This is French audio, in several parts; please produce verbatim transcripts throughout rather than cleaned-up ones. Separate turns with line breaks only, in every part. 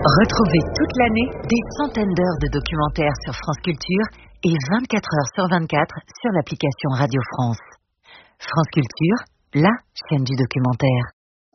Retrouvez toute l'année des centaines d'heures de documentaires sur France Culture et vingt-quatre heures sur vingt-quatre sur l'application Radio France. France Culture, la chaîne du documentaire.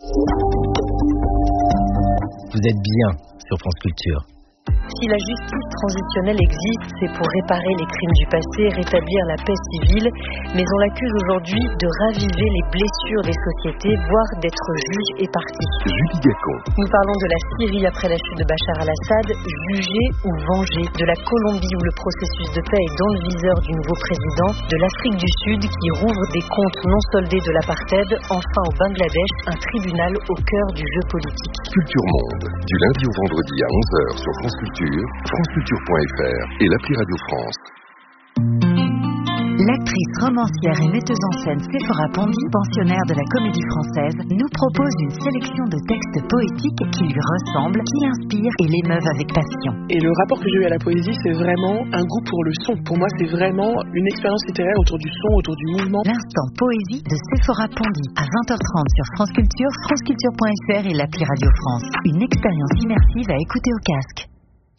Vous êtes bien sur France Culture.
Si la justice transitionnelle existe, c'est pour réparer les crimes du passé, rétablir la paix civile, mais on l'accuse aujourd'hui de raviver les blessures des sociétés, voire d'être juge et partie.
Julie Gacon.
Nous parlons de la Syrie après la chute de Bachar al-Assad, jugé ou vengé, de la Colombie où le processus de paix est dans le viseur du nouveau président, de l'Afrique du Sud qui rouvre des comptes non soldés de l'apartheid, enfin au Bangladesh, un tribunal au cœur du jeu politique.
Culture Monde, du lundi au vendredi à onze heures sur France Culture, franceculture point f r et l'appli Radio France.
L'actrice romancière et metteuse en scène Séphora Pondy, pensionnaire de la Comédie Française, nous propose une sélection de textes poétiques qui lui ressemblent, qui l'inspirent et l'émeuvent avec passion.
Et le rapport que j'ai eu à la poésie, c'est vraiment un goût pour le son. Pour moi, c'est vraiment une expérience littéraire autour du son, autour du mouvement.
L'instant poésie de Séphora Pondy à vingt heures trente sur France Culture, franceculture point f r et l'appli Radio France. Une expérience immersive à écouter au casque.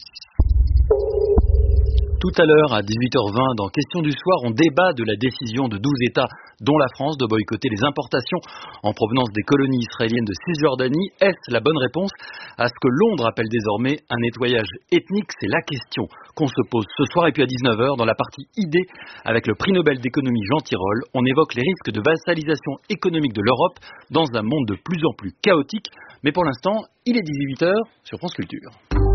Tout à l'heure, à dix-huit heures vingt, dans Question du soir, on débat de la décision de douze États, dont la France, de boycotter les importations en provenance des colonies israéliennes de Cisjordanie. Est-ce la bonne réponse à ce que Londres appelle désormais un nettoyage ethnique? C'est la question qu'on se pose ce soir. Et puis à dix-neuf heures, dans la partie idée, avec le prix Nobel d'économie Jean Tirole, on évoque les risques de vassalisation économique de l'Europe dans un monde de plus en plus chaotique. Mais pour l'instant, il est dix-huit heures sur France Culture.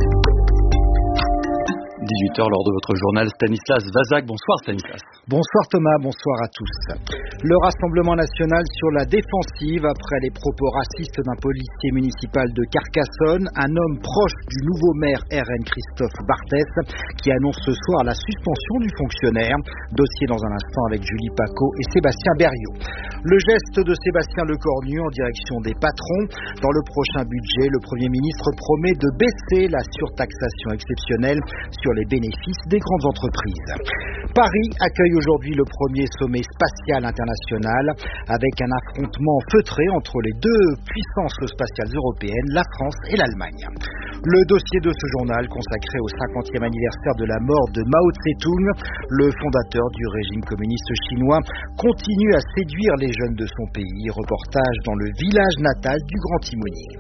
dix-huit heures lors de votre journal, Stanislas Vazak. Bonsoir Stanislas.
Bonsoir Thomas, bonsoir à tous. Le Rassemblement national sur la défensive après les propos racistes d'un policier municipal de Carcassonne, un homme proche du nouveau maire R N Christophe Barthès qui annonce ce soir la suspension du fonctionnaire. Dossier dans un instant avec Julie Paco et Sébastien Berriot. Le geste de Sébastien Lecornu en direction des patrons. Dans le prochain budget, le Premier ministre promet de baisser la surtaxation exceptionnelle sur les bénéfices des grandes entreprises. Paris accueille aujourd'hui le premier sommet spatial international avec un affrontement feutré entre les deux puissances spatiales européennes, la France et l'Allemagne. Le dossier de ce journal consacré au cinquantième anniversaire de la mort de Mao Tse-tung, le fondateur du régime communiste chinois, continue à séduire les jeunes de son pays. Reportage dans le village natal du Grand Timonier.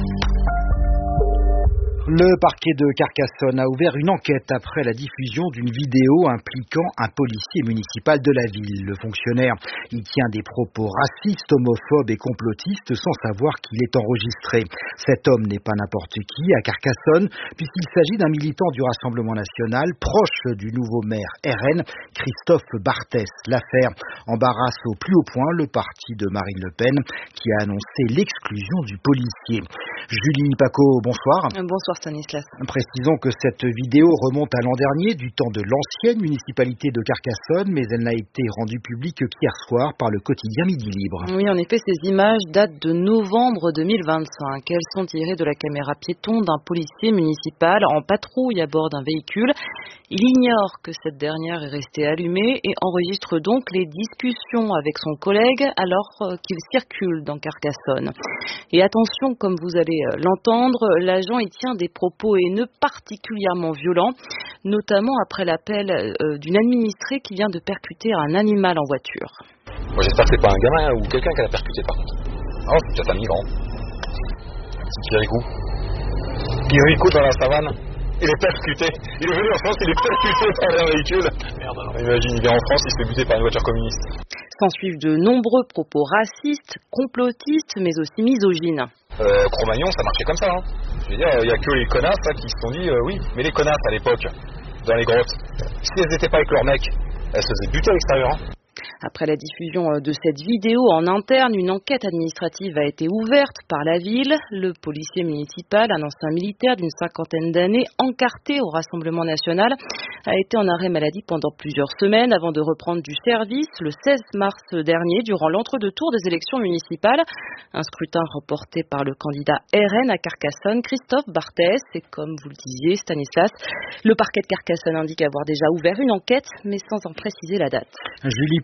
Le parquet de Carcassonne a ouvert une enquête après la diffusion d'une vidéo impliquant un policier municipal de la ville. Le fonctionnaire y tient des propos racistes, homophobes et complotistes sans savoir qu'il est enregistré. Cet homme n'est pas n'importe qui à Carcassonne puisqu'il s'agit d'un militant du Rassemblement national proche du nouveau maire R N, Christophe Barthès. L'affaire embarrasse au plus haut point le parti de Marine Le Pen qui a annoncé l'exclusion du policier. Julie Paco, bonsoir.
Bonsoir Stanislas.
Précisons que cette vidéo remonte à l'an dernier, du temps de l'ancienne municipalité de Carcassonne, mais elle n'a été rendue publique qu'hier soir par le quotidien Midi Libre.
Oui, en effet, ces images datent de novembre deux mille vingt-cinq. Elles sont tirées de la caméra piéton d'un policier municipal en patrouille à bord d'un véhicule. Il ignore que cette dernière est restée allumée et enregistre donc les discussions avec son collègue alors qu'il circule dans Carcassonne. Et attention, comme vous allez l'entendre, l'agent y tient des propos haineux particulièrement violents, notamment après l'appel euh, d'une administrée qui vient de percuter un animal en voiture.
Moi j'espère que c'est pas un gamin ou quelqu'un qui l'a percuté par contre. Non, c'est peut-être un migrant. C'est Kirikou. Kirikou dans la savane. Il est percuté. Il est venu en France, il est percuté par un véhicule. Merde, alors imagine, il vient en France, il se fait buter par une voiture communiste.
S'en suivent de nombreux propos racistes, complotistes, mais aussi misogynes.
Euh, Cro-Magnon, ça marchait comme ça. Hein. Je veux dire, il n'y a que les connasses là, qui se sont dit, euh, oui, mais les connasses à l'époque, dans les grottes, si elles n'étaient pas avec leur mec, elles se faisaient buter à l'extérieur. Hein.
Après la diffusion de cette vidéo en interne, une enquête administrative a été ouverte par la ville. Le policier municipal, un ancien militaire d'une cinquantaine d'années, encarté au Rassemblement national, a été en arrêt maladie pendant plusieurs semaines avant de reprendre du service le seize mars dernier durant l'entre-deux-tours des élections municipales. Un scrutin remporté par le candidat R N à Carcassonne, Christophe Barthès. Et comme vous le disiez, Stanislas, le parquet de Carcassonne indique avoir déjà ouvert une enquête, mais sans en préciser la date.
Julie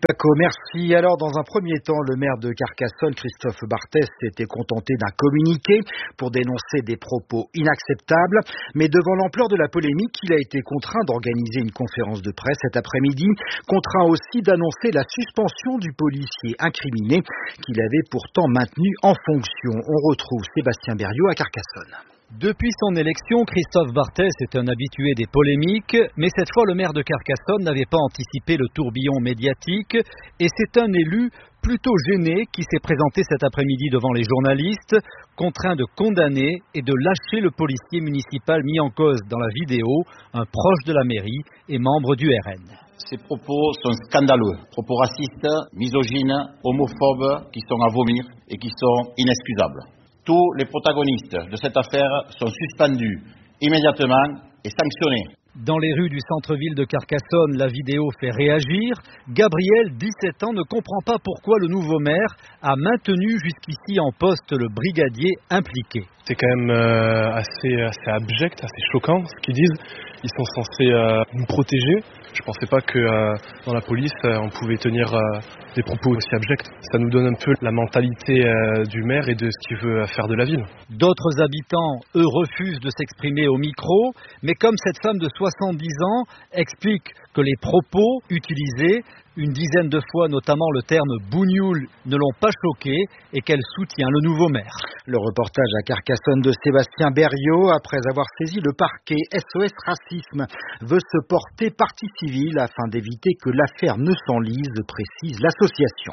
Merci. Alors, dans un premier temps, le maire de Carcassonne, Christophe Barthès, s'était contenté d'un communiqué pour dénoncer des propos inacceptables. Mais devant l'ampleur de la polémique, il a été contraint d'organiser une conférence de presse cet après-midi, contraint aussi d'annoncer la suspension du policier incriminé qu'il avait pourtant maintenu en fonction. On retrouve Sébastien Berriot à Carcassonne.
Depuis son élection, Christophe Barthès est un habitué des polémiques, mais cette fois le maire de Carcassonne n'avait pas anticipé le tourbillon médiatique et c'est un élu plutôt gêné qui s'est présenté cet après-midi devant les journalistes, contraint de condamner et de lâcher le policier municipal mis en cause dans la vidéo, un proche de la mairie et membre du R N.
Ces propos sont scandaleux, propos racistes, misogynes, homophobes qui sont à vomir et qui sont inexcusables. Tous les protagonistes de cette affaire sont suspendus immédiatement et sanctionnés.
Dans les rues du centre-ville de Carcassonne, la vidéo fait réagir. Gabriel, dix-sept ans, ne comprend pas pourquoi le nouveau maire a maintenu jusqu'ici en poste le brigadier impliqué.
C'est quand même euh, assez, assez abject, assez choquant ce qu'ils disent. Ils sont censés euh, nous protéger. Je ne pensais pas que euh, dans la police, euh, on pouvait tenir euh, des propos aussi abjects. Ça nous donne un peu la mentalité euh, du maire et de ce qu'il veut faire de la ville.
D'autres habitants, eux, refusent de s'exprimer au micro, mais comme cette femme de soixante-dix ans explique que les propos utilisés une dizaine de fois, notamment le terme bougnoul, ne l'ont pas choqué et qu'elle soutient le nouveau maire.
Le reportage à Carcassonne de Sébastien Berriot, après avoir saisi le parquet, S O S Racisme veut se porter partie civile afin d'éviter que l'affaire ne s'enlise, précise l'association.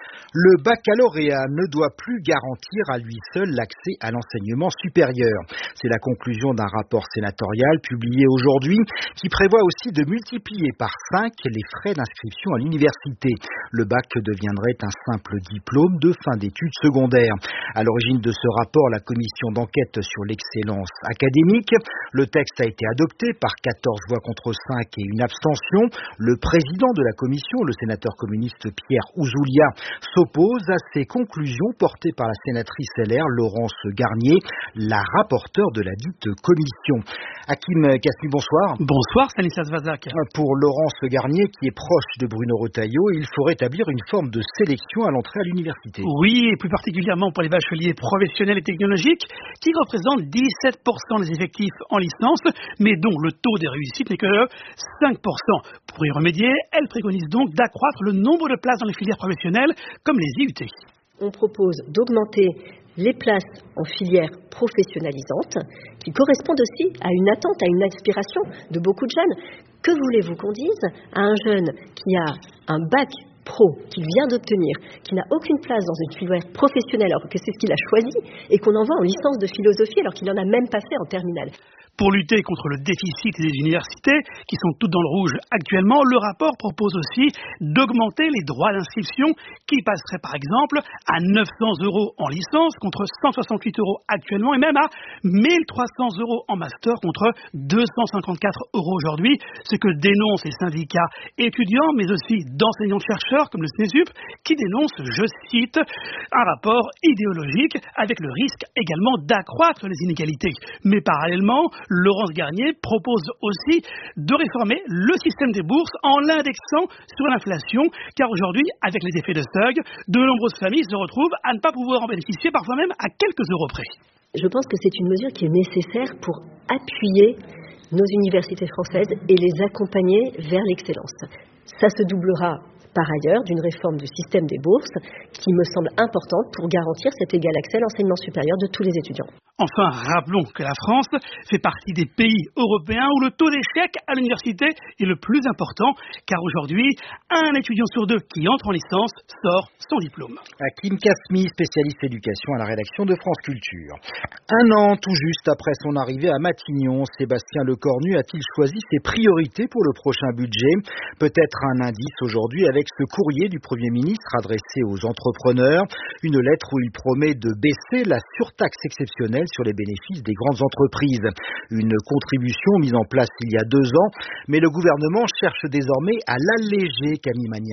Le baccalauréat ne doit plus garantir à lui seul l'accès à l'enseignement supérieur. C'est la conclusion d'un rapport sénatorial publié aujourd'hui qui prévoit aussi de multiplier par cinq les frais d'inscription à l'université. Le bac deviendrait un simple diplôme de fin d'études secondaires. À l'origine de ce rapport, la commission d'enquête sur l'excellence académique. Le texte a été adopté par quatorze voix contre cinq et une abstention. Le président de la commission, le sénateur communiste Pierre Ouzoulia, s'oppose à ces conclusions portées par la sénatrice L R Laurence Garnier, la rapporteure de la dite commission. Hakim Kasmi, bonsoir.
Bonsoir Stanislas Vazak.
Pour Laurence Garnier, qui est proche de Bruno Retailleau, il faut rétablir une forme de sélection à l'entrée à l'université.
Oui, et plus particulièrement pour les bacheliers professionnels et technologiques, qui représentent dix-sept pour cent des effectifs en licence, mais dont le taux de réussite n'est que de cinq pour cent. Pour y remédier, elle préconise donc d'accroître le nombre de places dans les filières professionnelles, comme les I U T.
On propose d'augmenter les places en filière professionnalisante, qui correspondent aussi à une attente, à une aspiration de beaucoup de jeunes. Que voulez-vous qu'on dise à un jeune qui a un bac pro, qu'il vient d'obtenir, qui n'a aucune place dans une filière professionnelle, alors que c'est ce qu'il a choisi, et qu'on envoie en licence de philosophie alors qu'il n'en a même pas fait en terminale?
Pour lutter contre le déficit des universités, qui sont toutes dans le rouge actuellement, le rapport propose aussi d'augmenter les droits d'inscription, qui passeraient par exemple à neuf cents euros en licence contre cent soixante-huit euros actuellement, et même à mille trois cents euros en master contre deux cent cinquante-quatre euros aujourd'hui, ce que dénoncent les syndicats étudiants, mais aussi d'enseignants-chercheurs comme le SNESUP, qui dénoncent, je cite, un rapport idéologique avec le risque également d'accroître les inégalités. Mais parallèlement, Laurence Garnier propose aussi de réformer le système des bourses en l'indexant sur l'inflation, car aujourd'hui, avec les effets de seuil, de nombreuses familles se retrouvent à ne pas pouvoir en bénéficier, parfois même à quelques euros près.
Je pense que c'est une mesure qui est nécessaire pour appuyer nos universités françaises et les accompagner vers l'excellence. Ça se doublera par ailleurs d'une réforme du système des bourses qui me semble importante pour garantir cet égal accès à l'enseignement supérieur de tous les étudiants.
Enfin, rappelons que la France fait partie des pays européens où le taux d'échec à l'université est le plus important, car aujourd'hui, un étudiant sur deux qui entre en licence sort sans diplôme.
Hakim Kasmi, spécialiste éducation à la rédaction de France Culture. Un an tout juste après son arrivée à Matignon, Sébastien Lecornu a-t-il choisi ses priorités pour le prochain budget? Peut-être un indice aujourd'hui avec ce courrier du Premier ministre adressé aux entrepreneurs, une lettre où il promet de baisser la surtaxe exceptionnelle sur les bénéfices des grandes entreprises. Une contribution mise en place il y a deux ans, mais le gouvernement cherche désormais à l'alléger, Camille Magnard.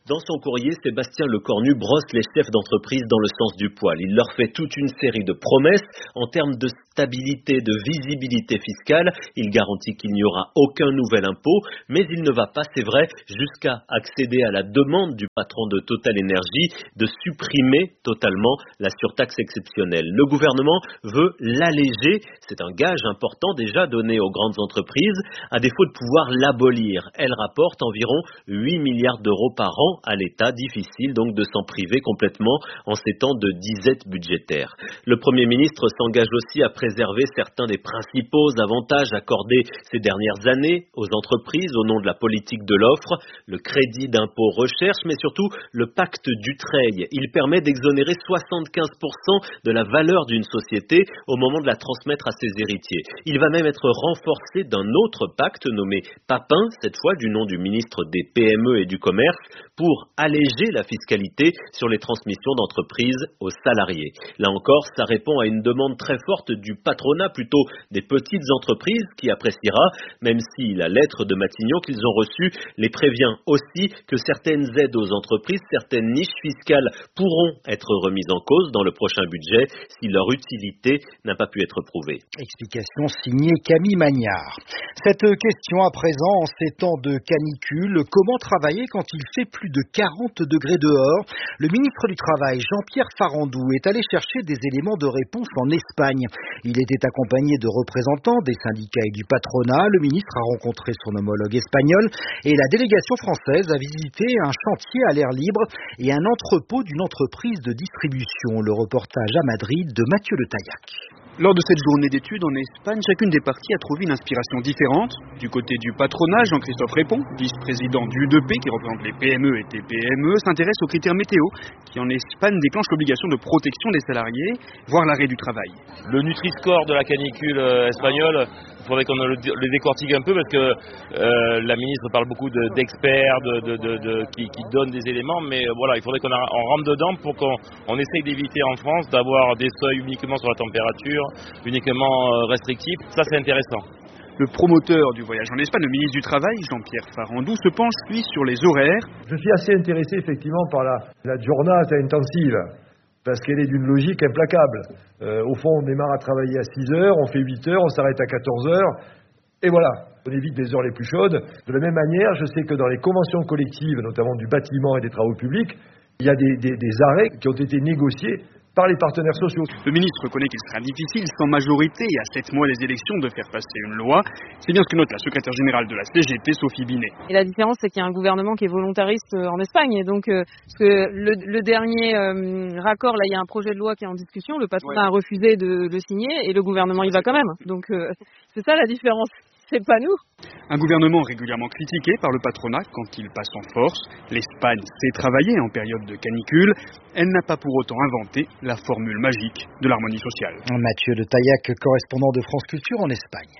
Dans son courrier, Sébastien Lecornu brosse les chefs d'entreprise dans le sens du poil. Il leur fait toute une série de promesses en termes de stabilité, de visibilité fiscale. Il garantit qu'il n'y aura aucun nouvel impôt, mais il ne va pas, c'est vrai, jusqu'à accéder à la demande du patron de Total Énergie de supprimer totalement la surtaxe exceptionnelle. Le gouvernement veut l'alléger. C'est un gage important déjà donné aux grandes entreprises, à défaut de pouvoir l'abolir. Elle rapporte environ huit milliards d'euros par an à l'État, difficile donc de s'en priver complètement en ces temps de disette budgétaire. Le Premier ministre s'engage aussi à préserver certains des principaux avantages accordés ces dernières années aux entreprises au nom de la politique de l'offre, le crédit d'impôt recherche, mais surtout le pacte Dutreil. Il permet d'exonérer soixante-quinze pour cent de la valeur d'une société au moment de la transmettre à ses héritiers. Il va même être renforcé d'un autre pacte nommé Papin, cette fois du nom du ministre des P M E et du Commerce, pour alléger la fiscalité sur les transmissions d'entreprises aux salariés. Là encore, ça répond à une demande très forte du patronat, plutôt des petites entreprises, qui appréciera, même si la lettre de Matignon qu'ils ont reçue les prévient aussi que certaines aides aux entreprises, certaines niches fiscales pourront être remises en cause dans le prochain budget si leur utilité n'a pas pu être prouvée.
Explication signée Camille Magnard. Cette question à présent, en ces temps de canicule, comment travailler quand il fait plus de quarante degrés dehors? Le ministre du Travail, Jean-Pierre Farandou, est allé chercher des éléments de réponse en Espagne. Il était accompagné de représentants des syndicats et du patronat. Le ministre a rencontré son homologue espagnol et la délégation française a visité un chantier à l'air libre et un entrepôt d'une entreprise de distribution. Le reportage à Madrid de Mathieu Le Taillac.
Lors de cette journée d'études en Espagne, chacune des parties a trouvé une inspiration différente. Du côté du patronat, Jean-Christophe Répond, vice-président du U deux P qui représente les P M E et T P M E, s'intéresse aux critères météo qui en Espagne déclenchent l'obligation de protection des salariés, voire l'arrêt du travail.
Le Nutri-Score de la canicule espagnole, il faudrait qu'on le, le décortique un peu parce que euh, la ministre parle beaucoup de, d'experts de, de, de, de, qui, qui donnent des éléments, mais euh, voilà, il faudrait qu'on a, on rentre dedans pour qu'on on essaye d'éviter en France d'avoir des seuils uniquement sur la température, uniquement euh, restrictifs. Ça, c'est intéressant.
Le promoteur du voyage en Espagne, le ministre du Travail, Jean-Pierre Farandou, se penche lui sur les horaires.
Je suis assez intéressé effectivement par la, la giornata intensive, parce qu'elle est d'une logique implacable. Euh, au fond, on démarre à travailler à six heures, on fait huit heures, on s'arrête à quatorze heures, et voilà, on évite les heures les plus chaudes. De la même manière, je sais que dans les conventions collectives, notamment du bâtiment et des travaux publics, il y a des, des, des arrêts qui ont été négociés par les partenaires sociaux.
Le ministre reconnaît qu'il sera difficile, sans majorité et à sept mois des élections, de faire passer une loi. C'est bien ce que note la secrétaire générale de la C G T, Sophie Binet.
Et la différence, c'est qu'il y a un gouvernement qui est volontariste en Espagne. Et donc, euh, parce que le, le dernier euh, raccord, là, il y a un projet de loi qui est en discussion. Le patronat ouais. a refusé de le signer et le gouvernement y va quand même. Donc, euh, c'est ça la différence. C'est pas nous.
Un gouvernement régulièrement critiqué par le patronat quand il passe en force. L'Espagne sait travailler en période de canicule. Elle n'a pas pour autant inventé la formule magique de l'harmonie sociale.
Mathieu Le Taillac, correspondant de France Culture en Espagne.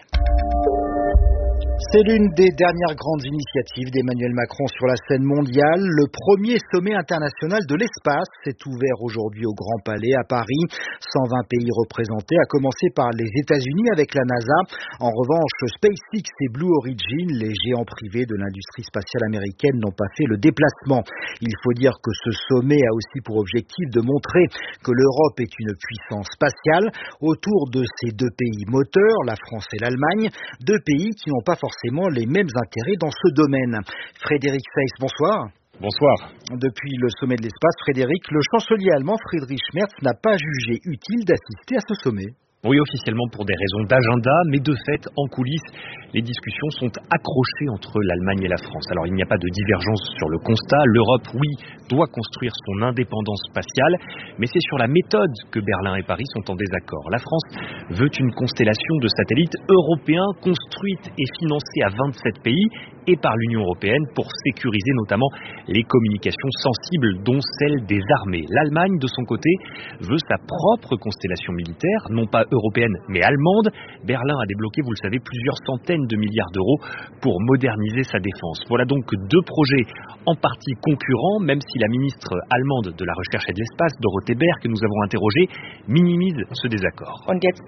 C'est l'une des dernières grandes initiatives d'Emmanuel Macron sur la scène mondiale. Le premier sommet international de l'espace s'est ouvert aujourd'hui au Grand Palais à Paris. cent vingt pays représentés, à commencer par les États-Unis avec la NASA. En revanche, SpaceX et Blue Origin, les géants privés de l'industrie spatiale américaine, n'ont pas fait le déplacement. Il faut dire que ce sommet a aussi pour objectif de montrer que l'Europe est une puissance spatiale autour de ces deux pays moteurs, la France et l'Allemagne, deux pays qui n'ont pas forcément les mêmes intérêts dans ce domaine. Frédéric Seyss, bonsoir.
Bonsoir.
Depuis le sommet de l'espace, Frédéric, le chancelier allemand Friedrich Merz n'a pas jugé utile d'assister à ce sommet.
Oui, officiellement pour des raisons d'agenda, mais de fait, en coulisses, les discussions sont accrochées entre l'Allemagne et la France. Alors, il n'y a pas de divergence sur le constat. L'Europe, oui, doit construire son indépendance spatiale, mais c'est sur la méthode que Berlin et Paris sont en désaccord. La France veut une constellation de satellites européens construite et financée à vingt-sept pays et par l'Union européenne pour sécuriser notamment les communications sensibles, dont celle des armées. L'Allemagne, de son côté, veut sa propre constellation militaire, non pas européenne mais allemande. Berlin a débloqué, vous le savez, plusieurs centaines de milliards d'euros pour moderniser sa défense. Voilà donc deux projets en partie concurrents, même si la ministre allemande de la Recherche et de l'Espace, Dorothee Berg, que nous avons interrogée, minimise ce désaccord.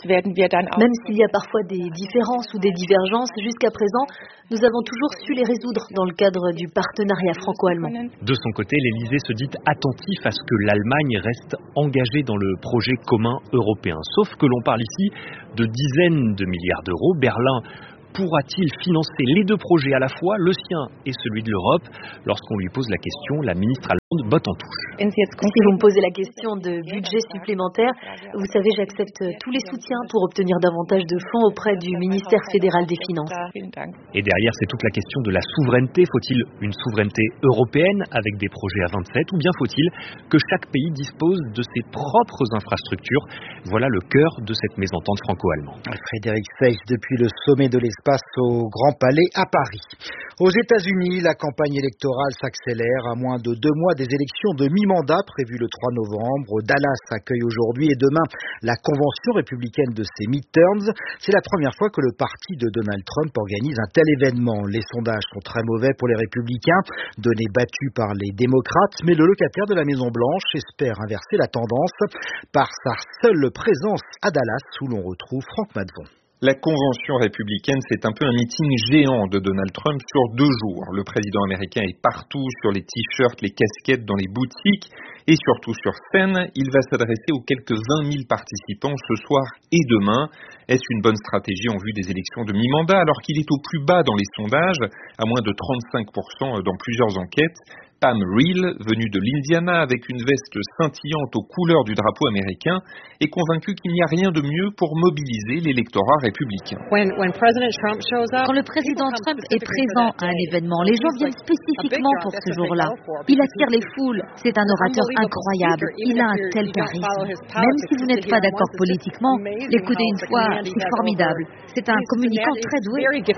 Même s'il y a parfois des différences ou des divergences, jusqu'à présent, nous avons toujours su les résoudre dans le cadre du partenariat franco-allemand.
De son côté, l'Élysée se dit attentif à ce que l'Allemagne reste engagée dans le projet commun européen. Sauf que l'on parle ici de dizaines de milliards d'euros. Berlin pourra-t-il financer les deux projets à la fois, le sien et celui de l'Europe? Lorsqu'on lui pose la question, la ministre allemande botte en touche.
Si vous me posez la question de budget supplémentaire, vous savez, j'accepte tous les soutiens pour obtenir davantage de fonds auprès du ministère fédéral des Finances.
Et derrière, c'est toute la question de la souveraineté. Faut-il une souveraineté européenne avec des projets à vingt-sept ou bien faut-il que chaque pays dispose de ses propres infrastructures? Voilà le cœur de cette mésentente franco-allemande.
Frédéric Seyss depuis le sommet de l'espace au Grand Palais à Paris. Aux États-Unis, la campagne électorale s'accélère à moins de deux mois des élections de mi-mandat prévues le trois novembre. Dallas accueille aujourd'hui et demain la convention républicaine de ses midterms. C'est la première fois que le parti de Donald Trump organise un tel événement. Les sondages sont très mauvais pour les républicains, données battues par les démocrates, mais le locataire de la Maison-Blanche espère inverser la tendance par sa seule présence à Dallas où l'on retrouve Franck Madvon.
La convention républicaine, c'est un peu un meeting géant de Donald Trump sur deux jours. Le président américain est partout sur les t-shirts, les casquettes, dans les boutiques et surtout sur scène. Il va s'adresser aux quelques vingt mille participants ce soir et demain. Est-ce une bonne stratégie en vue des élections de mi-mandat alors qu'il est au plus bas dans les sondages, à moins de trente-cinq pour cent dans plusieurs enquêtes? Pam Reel, venue de l'Indiana avec une veste scintillante aux couleurs du drapeau américain, est convaincue qu'il n'y a rien de mieux pour mobiliser l'électorat républicain.
Quand le président Trump est présent à un événement, les gens viennent spécifiquement pour ce jour-là. Il attire les foules, c'est un orateur incroyable, il a un tel charisme. Même si vous n'êtes pas d'accord politiquement, l'écouter une fois, c'est formidable. C'est un communicant très doué.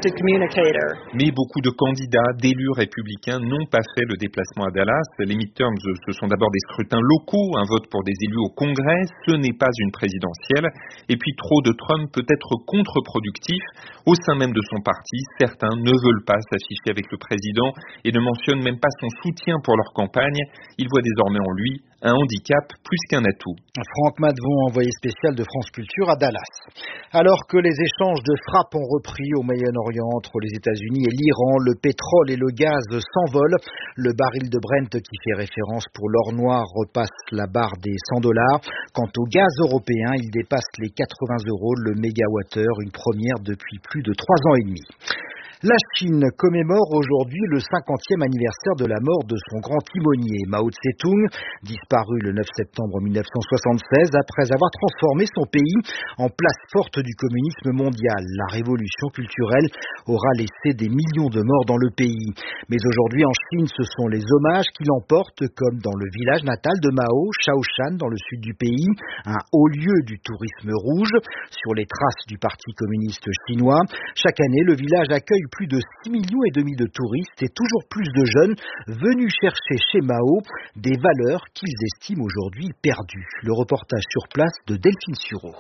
Mais beaucoup de candidats, d'élus républicains n'ont pas fait le déplacement à Dallas. Les midterms, ce sont d'abord des scrutins locaux, un vote pour des élus au Congrès, ce n'est pas une présidentielle. Et puis trop de Trump peut être contre-productif. Au sein même de son parti, certains ne veulent pas s'afficher avec le président et ne mentionnent même pas son soutien pour leur campagne. Ils voient désormais en lui un handicap plus qu'un atout.
Franck Madvon, envoyé spécial de France Culture à Dallas. Alors que les échanges de frappes ont repris au Moyen-Orient entre les États-Unis et l'Iran, le pétrole et le gaz s'envolent. Le baril de Brent qui fait référence pour l'or noir repasse la barre des cent dollars. Quant au gaz européen, il dépasse les quatre-vingts euros le mégawattheure, une première depuis plus de trois ans et demi. La Chine commémore aujourd'hui le cinquantième anniversaire de la mort de son grand timonier, Mao Tse-tung, disparu le neuf septembre mille neuf cent soixante-seize après avoir transformé son pays en place forte du communisme mondial. La révolution culturelle aura laissé des millions de morts dans le pays. Mais aujourd'hui en Chine, ce sont les hommages qui l'emportent, comme dans le village natal de Mao, Shaoshan, dans le sud du pays, un haut lieu du tourisme rouge, sur les traces du Parti communiste chinois. Chaque année, le village accueille plus de six millions et demi de touristes et toujours plus de jeunes venus chercher chez Mao des valeurs qu'ils estiment aujourd'hui perdues. Le reportage sur place de Delphine Sureau.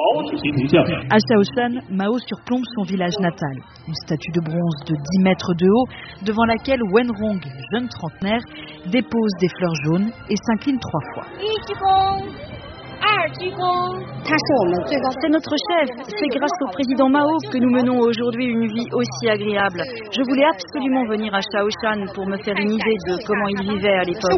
À Shaoshan, Mao surplombe son village natal. Une statue de bronze de dix mètres de haut, devant laquelle Wen Rong, jeune trentenaire, dépose des fleurs jaunes et s'incline trois fois.
C'est notre chef. C'est grâce au président Mao que nous menons aujourd'hui une vie aussi agréable. Je voulais absolument venir à Shaoshan pour me faire une idée de comment il vivait à l'époque.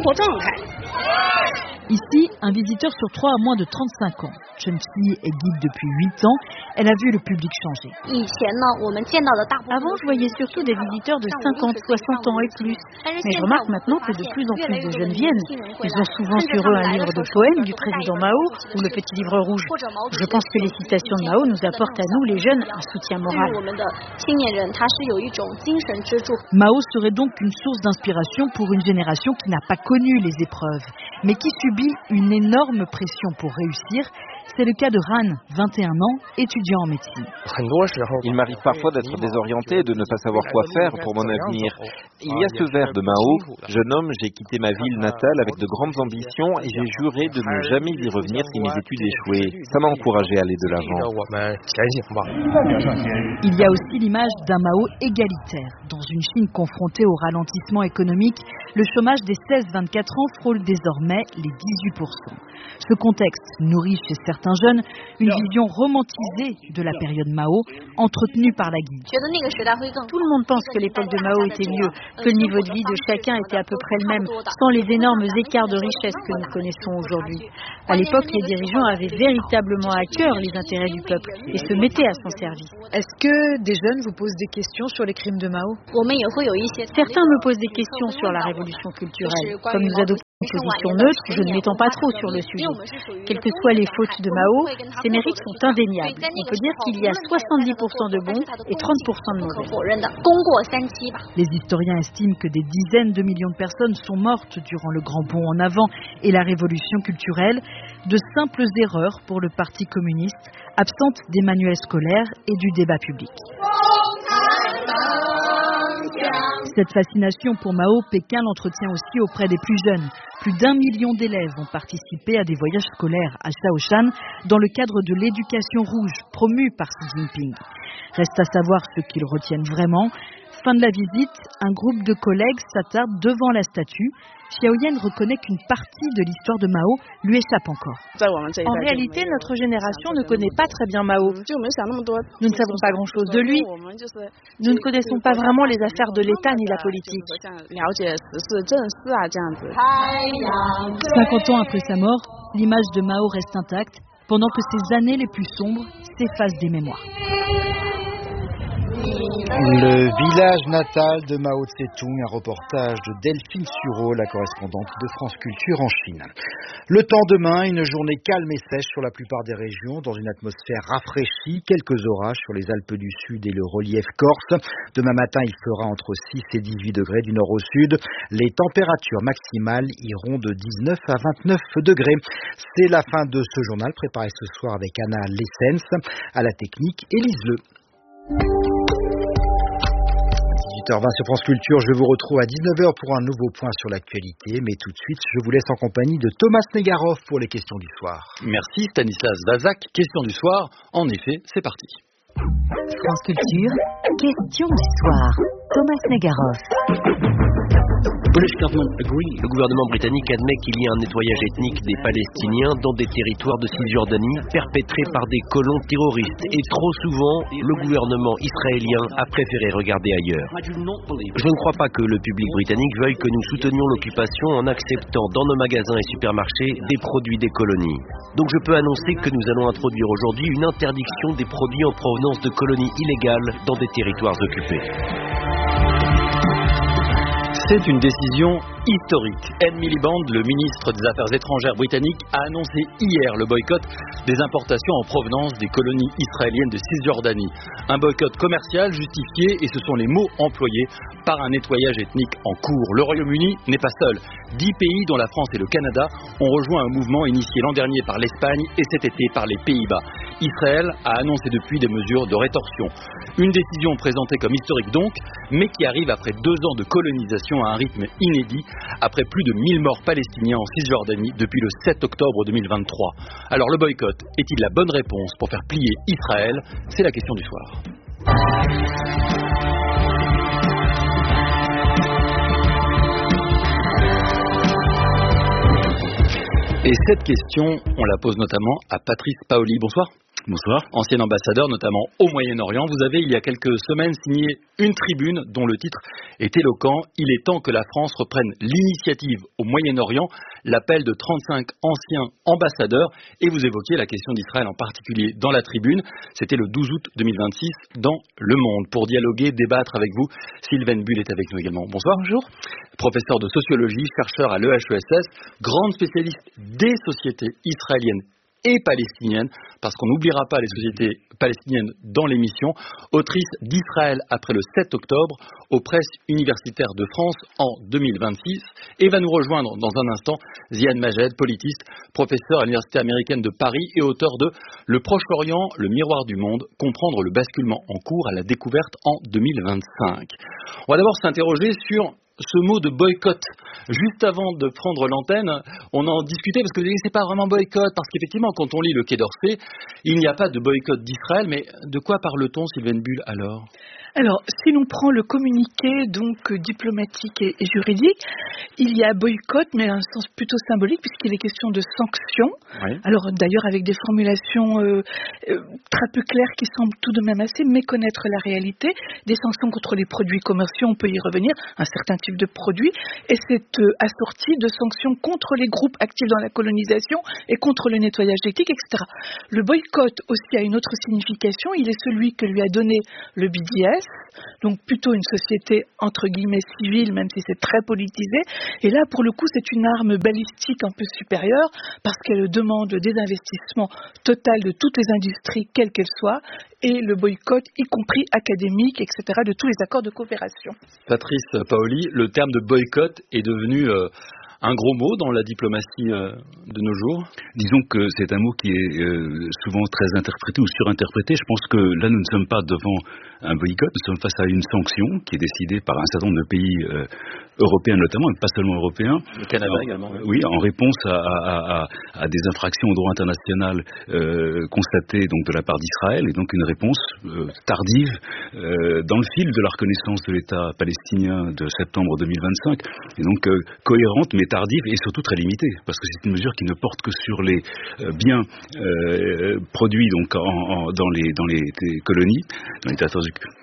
Ici, un visiteur sur trois a moins de trente-cinq ans. Chen-Chi est guide depuis huit ans. Elle a vu le public changer.
Avant, je voyais surtout des visiteurs de cinquante, soixante ans et plus. Mais je remarque maintenant que de plus en plus de jeunes viennent. Ils ont souvent sur eux un livre de poèmes du président Mao ou le petit livre rouge. Je pense que les citations de Mao nous apportent à nous, les jeunes, un soutien moral.
Mao serait donc une source d'inspiration pour une génération qui n'a pas connu les épreuves, mais qui subit une énorme pression pour réussir. C'est le cas de Ran, vingt et un ans, étudiant en médecine.
Il m'arrive parfois d'être désorienté et de ne pas savoir quoi faire pour mon avenir. Il y a ce vers de Mao, « Jeune homme, j'ai quitté ma ville natale avec de grandes ambitions et j'ai juré de ne jamais y revenir si mes études échouaient. » Ça m'a encouragé à aller de l'avant.
Il y a aussi l'image d'un Mao égalitaire. Dans une Chine confrontée au ralentissement économique, le chômage des seize vingt-quatre ans frôle désormais les dix-huit pour cent. Ce contexte nourrit chez certains jeunes une vision romantisée de la période Mao, entretenue par la guide.
Tout le monde pense que l'époque de Mao était mieux, que le niveau de vie de chacun était à peu près le même, sans les énormes écarts de richesse que nous connaissons aujourd'hui. À l'époque, les dirigeants avaient véritablement à cœur les intérêts du peuple et se mettaient à son service.
Est-ce que des jeunes vous posent des questions sur les crimes de Mao?
Certains me posent des questions sur la révolution culturelle. Comme nous adoptons une position neutre, je ne m'étends pas trop sur le sujet. Quelles que soient les fautes de Mao, ses mérites sont indéniables. On peut dire qu'il y a soixante-dix pour cent de bons et trente pour cent de mauvais.
Les historiens estiment que des dizaines de millions de personnes sont mortes durant le grand bond en avant et la révolution culturelle, de simples erreurs pour le Parti communiste, absente des manuels scolaires et du débat public. Cette fascination pour Mao, Pékin l'entretient aussi auprès des plus jeunes. Plus d'un million d'élèves ont participé à des voyages scolaires à Shaoshan dans le cadre de l'éducation rouge promue par Xi Jinping. Reste à savoir ce qu'ils retiennent vraiment. Fin de la visite, un groupe de collègues s'attarde devant la statue. Xiaoyan reconnaît qu'une partie de l'histoire de Mao lui échappe encore.
En réalité, notre génération ne connaît pas très bien Mao. Nous ne savons pas grand-chose de lui. Nous ne connaissons pas vraiment les affaires de l'État ni la politique.
cinquante ans après sa mort, l'image de Mao reste intacte, pendant que ses années les plus sombres s'effacent des mémoires.
Le village natal de Mao Tse-tung, un reportage de Delphine Sureau, la correspondante de France Culture en Chine. Le temps demain, une journée calme et sèche sur la plupart des régions, dans une atmosphère rafraîchie, quelques orages sur les Alpes du Sud et le relief corse. Demain matin, il fera entre six et dix-huit degrés du nord au sud. Les températures maximales iront de dix-neuf à vingt-neuf degrés. C'est la fin de ce journal, préparé ce soir avec Anna Lessens, à la technique, Élise Le. dix-huit heures vingt sur France Culture, je vous retrouve à dix-neuf heures pour un nouveau point sur l'actualité, mais tout de suite, je vous laisse en compagnie de Thomas Negaroff pour les questions du soir.
Merci Stanislas Vazak. Question du soir, en effet, c'est parti.
France Culture, question du soir, Thomas Negaroff.
Le gouvernement britannique admet qu'il y a un nettoyage ethnique des Palestiniens dans des territoires de Cisjordanie perpétrés par des colons terroristes. Et trop souvent, le gouvernement israélien a préféré regarder ailleurs. Je ne crois pas que le public britannique veuille que nous soutenions l'occupation en acceptant dans nos magasins et supermarchés des produits des colonies. Donc je peux annoncer que nous allons introduire aujourd'hui une interdiction des produits en provenance de colonies illégales dans des territoires occupés.
C'est une décision historique. Ed Miliband, le ministre des Affaires étrangères britannique, a annoncé hier le boycott des importations en provenance des colonies israéliennes de Cisjordanie. Un boycott commercial justifié, et ce sont les mots employés, par un nettoyage ethnique en cours. Le Royaume-Uni n'est pas seul. Dix pays, dont la France et le Canada, ont rejoint un mouvement initié l'an dernier par l'Espagne et cet été par les Pays-Bas. Israël a annoncé depuis des mesures de rétorsion. Une décision présentée comme historique donc, mais qui arrive après deux ans de colonisation à un rythme inédit, après plus de mille morts palestiniens en Cisjordanie depuis le sept octobre deux mille vingt-trois. Alors le boycott est-il la bonne réponse pour faire plier Israël? C'est la question du soir. Et cette question, on la pose notamment à Patrice Paoli. Bonsoir.
Bonsoir.
Ancien ambassadeur, notamment au Moyen-Orient. Vous avez, il y a quelques semaines, signé une tribune dont le titre est éloquent. Il est temps que la France reprenne l'initiative au Moyen-Orient, l'appel de trente-cinq anciens ambassadeurs. Et vous évoquiez la question d'Israël en particulier dans la tribune. C'était le douze août deux mille vingt-six dans Le Monde. Pour dialoguer, débattre avec vous, Sylvaine Bull est avec nous également. Bonsoir.
Bonjour.
Professeur de sociologie, chercheur à l'E H E S S, grande spécialiste des sociétés israéliennes et palestinienne, parce qu'on n'oubliera pas les sociétés palestiniennes dans l'émission, autrice d'Israël après le sept octobre, aux presses universitaires de France en deux mille vingt-six, et va nous rejoindre dans un instant Ziad Majed, politiste, professeur à l'Université américaine de Paris et auteur de Le Proche-Orient, le miroir du monde, comprendre le basculement en cours à la découverte en deux mille vingt-cinq. On va d'abord s'interroger sur ce mot de boycott. Juste avant de prendre l'antenne, on en discutait parce que c'est pas vraiment boycott, parce qu'effectivement, quand on lit le Quai d'Orsay, il n'y a pas de boycott d'Israël, mais de quoi parle-t-on, Sylvaine Bulle, alors ?
Alors, si l'on prend le communiqué donc diplomatique et, et juridique, il y a boycott, mais à un sens plutôt symbolique, puisqu'il est question de sanctions. Oui. Alors, d'ailleurs, avec des formulations euh, euh, très peu claires qui semblent tout de même assez méconnaître la réalité. Des sanctions contre les produits commerciaux, on peut y revenir, un certain type de produits, et c'est euh, assorti de sanctions contre les groupes actifs dans la colonisation et contre le nettoyage ethnique, et cetera. Le boycott aussi a une autre signification, il est celui que lui a donné le B D S, donc plutôt une société entre guillemets civile, même si c'est très politisé. Et là, pour le coup, c'est une arme balistique un peu supérieure parce qu'elle demande des investissements total de toutes les industries, quelles qu'elles soient, et le boycott, y compris académique, et cetera, de tous les accords de coopération.
Patrice Paoli, le terme de boycott est devenu euh, un gros mot dans la diplomatie euh, de nos jours.
Disons que c'est un mot qui est euh, souvent très interprété ou surinterprété. Je pense que là, nous ne sommes pas devant un boycott, nous sommes face à une sanction qui est décidée par un certain nombre de pays euh, européens notamment, mais pas seulement européens.
Le Canada
en,
également.
Oui, en réponse à, à, à, à des infractions au droit international euh, constatées donc de la part d'Israël, et donc une réponse euh, tardive euh, dans le fil de la reconnaissance de l'État palestinien de septembre deux mille vingt-cinq, et donc euh, cohérente mais tardive et surtout très limitée, parce que c'est une mesure qui ne porte que sur les euh, biens euh, produits donc en, en, dans les dans les, les colonies, dans les territoires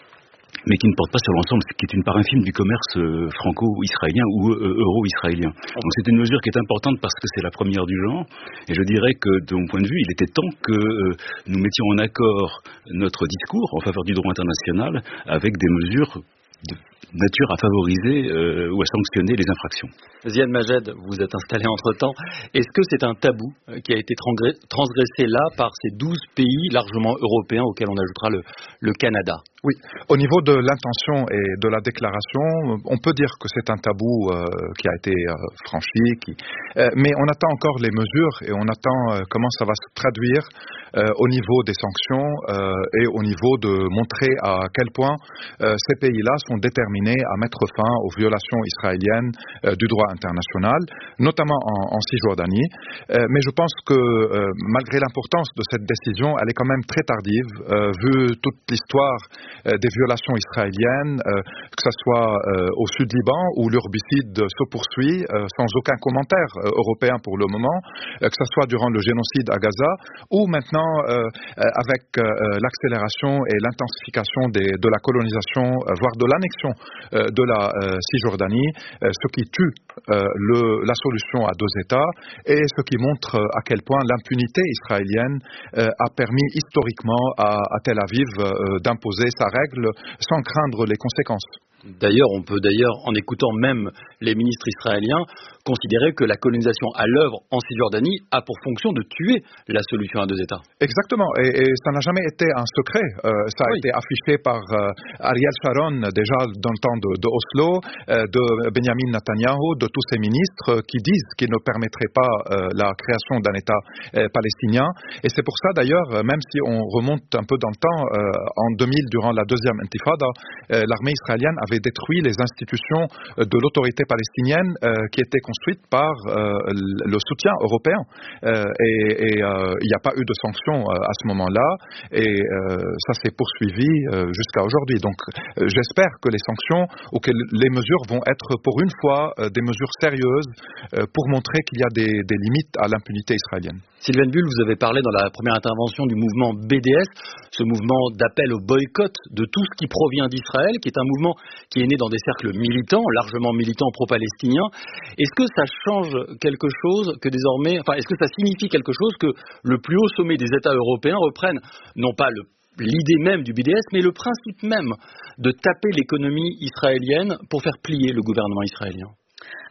mais qui ne porte pas sur l'ensemble, qui est une part infime du commerce euh, franco-israélien ou euh, euro-israélien. Donc c'est une mesure qui est importante parce que c'est la première du genre, et je dirais que de mon point de vue, il était temps que euh, nous mettions en accord notre discours en faveur du droit international avec des mesures de nature à favoriser euh, ou à sanctionner les infractions.
Ziad Majed, vous êtes installé entre-temps. Est-ce que c'est un tabou qui a été transgressé là par ces douze pays largement européens auxquels on ajoutera le, le Canada ?
Oui, au niveau de l'intention et de la déclaration, on peut dire que c'est un tabou euh, qui a été euh, franchi, qui, euh, mais on attend encore les mesures et on attend euh, comment ça va se traduire euh, au niveau des sanctions euh, et au niveau de montrer à quel point euh, ces pays-là sont déterminés à mettre fin aux violations israéliennes euh, du droit international, notamment en, en Cisjordanie. Euh, mais je pense que euh, malgré l'importance de cette décision, elle est quand même très tardive, euh, vu toute l'histoire des violations israéliennes, euh, que ce soit euh, au sud-Liban où l'herbicide se poursuit euh, sans aucun commentaire euh, européen pour le moment, euh, que ce soit durant le génocide à Gaza ou maintenant euh, avec euh, l'accélération et l'intensification des, de la colonisation, euh, voire de l'annexion euh, de la euh, Cisjordanie, euh, ce qui tue euh, le, la solution à deux États et ce qui montre euh, à quel point l'impunité israélienne euh, a permis historiquement à, à Tel Aviv euh, d'imposer sa règle sans craindre les conséquences.
D'ailleurs, on peut d'ailleurs, en écoutant même les ministres israéliens, considérer que la colonisation à l'œuvre en Cisjordanie a pour fonction de tuer la solution à deux États.
Exactement, et, et ça n'a jamais été un secret. Euh, ça a oui. été affiché par euh, Ariel Sharon déjà dans le temps de, de Oslo, euh, de Benjamin Netanyahu, de tous ces ministres euh, qui disent qu'ils ne permettraient pas euh, la création d'un État euh, palestinien. Et c'est pour ça d'ailleurs, même si on remonte un peu dans le temps, euh, en deux mille, durant la deuxième intifada, euh, l'armée israélienne avait détruit les institutions de l'autorité palestinienne euh, qui étaient construites par euh, le soutien européen. Euh, et euh, il n'y a pas eu de sanctions euh, à ce moment-là, et euh, ça s'est poursuivi euh, jusqu'à aujourd'hui. Donc euh, j'espère que les sanctions ou que les mesures vont être pour une fois euh, des mesures sérieuses euh, pour montrer qu'il y a des, des limites à l'impunité israélienne.
Sylvaine Bulle, vous avez parlé dans la première intervention du mouvement B D S, ce mouvement d'appel au boycott de tout ce qui provient d'Israël, qui est un mouvement qui est né dans des cercles militants, largement militants pro-palestiniens. Est-ce que ça change quelque chose que désormais, enfin, est-ce que ça signifie quelque chose que le plus haut sommet des États européens reprenne, non pas le l'idée même du B D S, mais le principe même de taper l'économie israélienne pour faire plier le gouvernement israélien?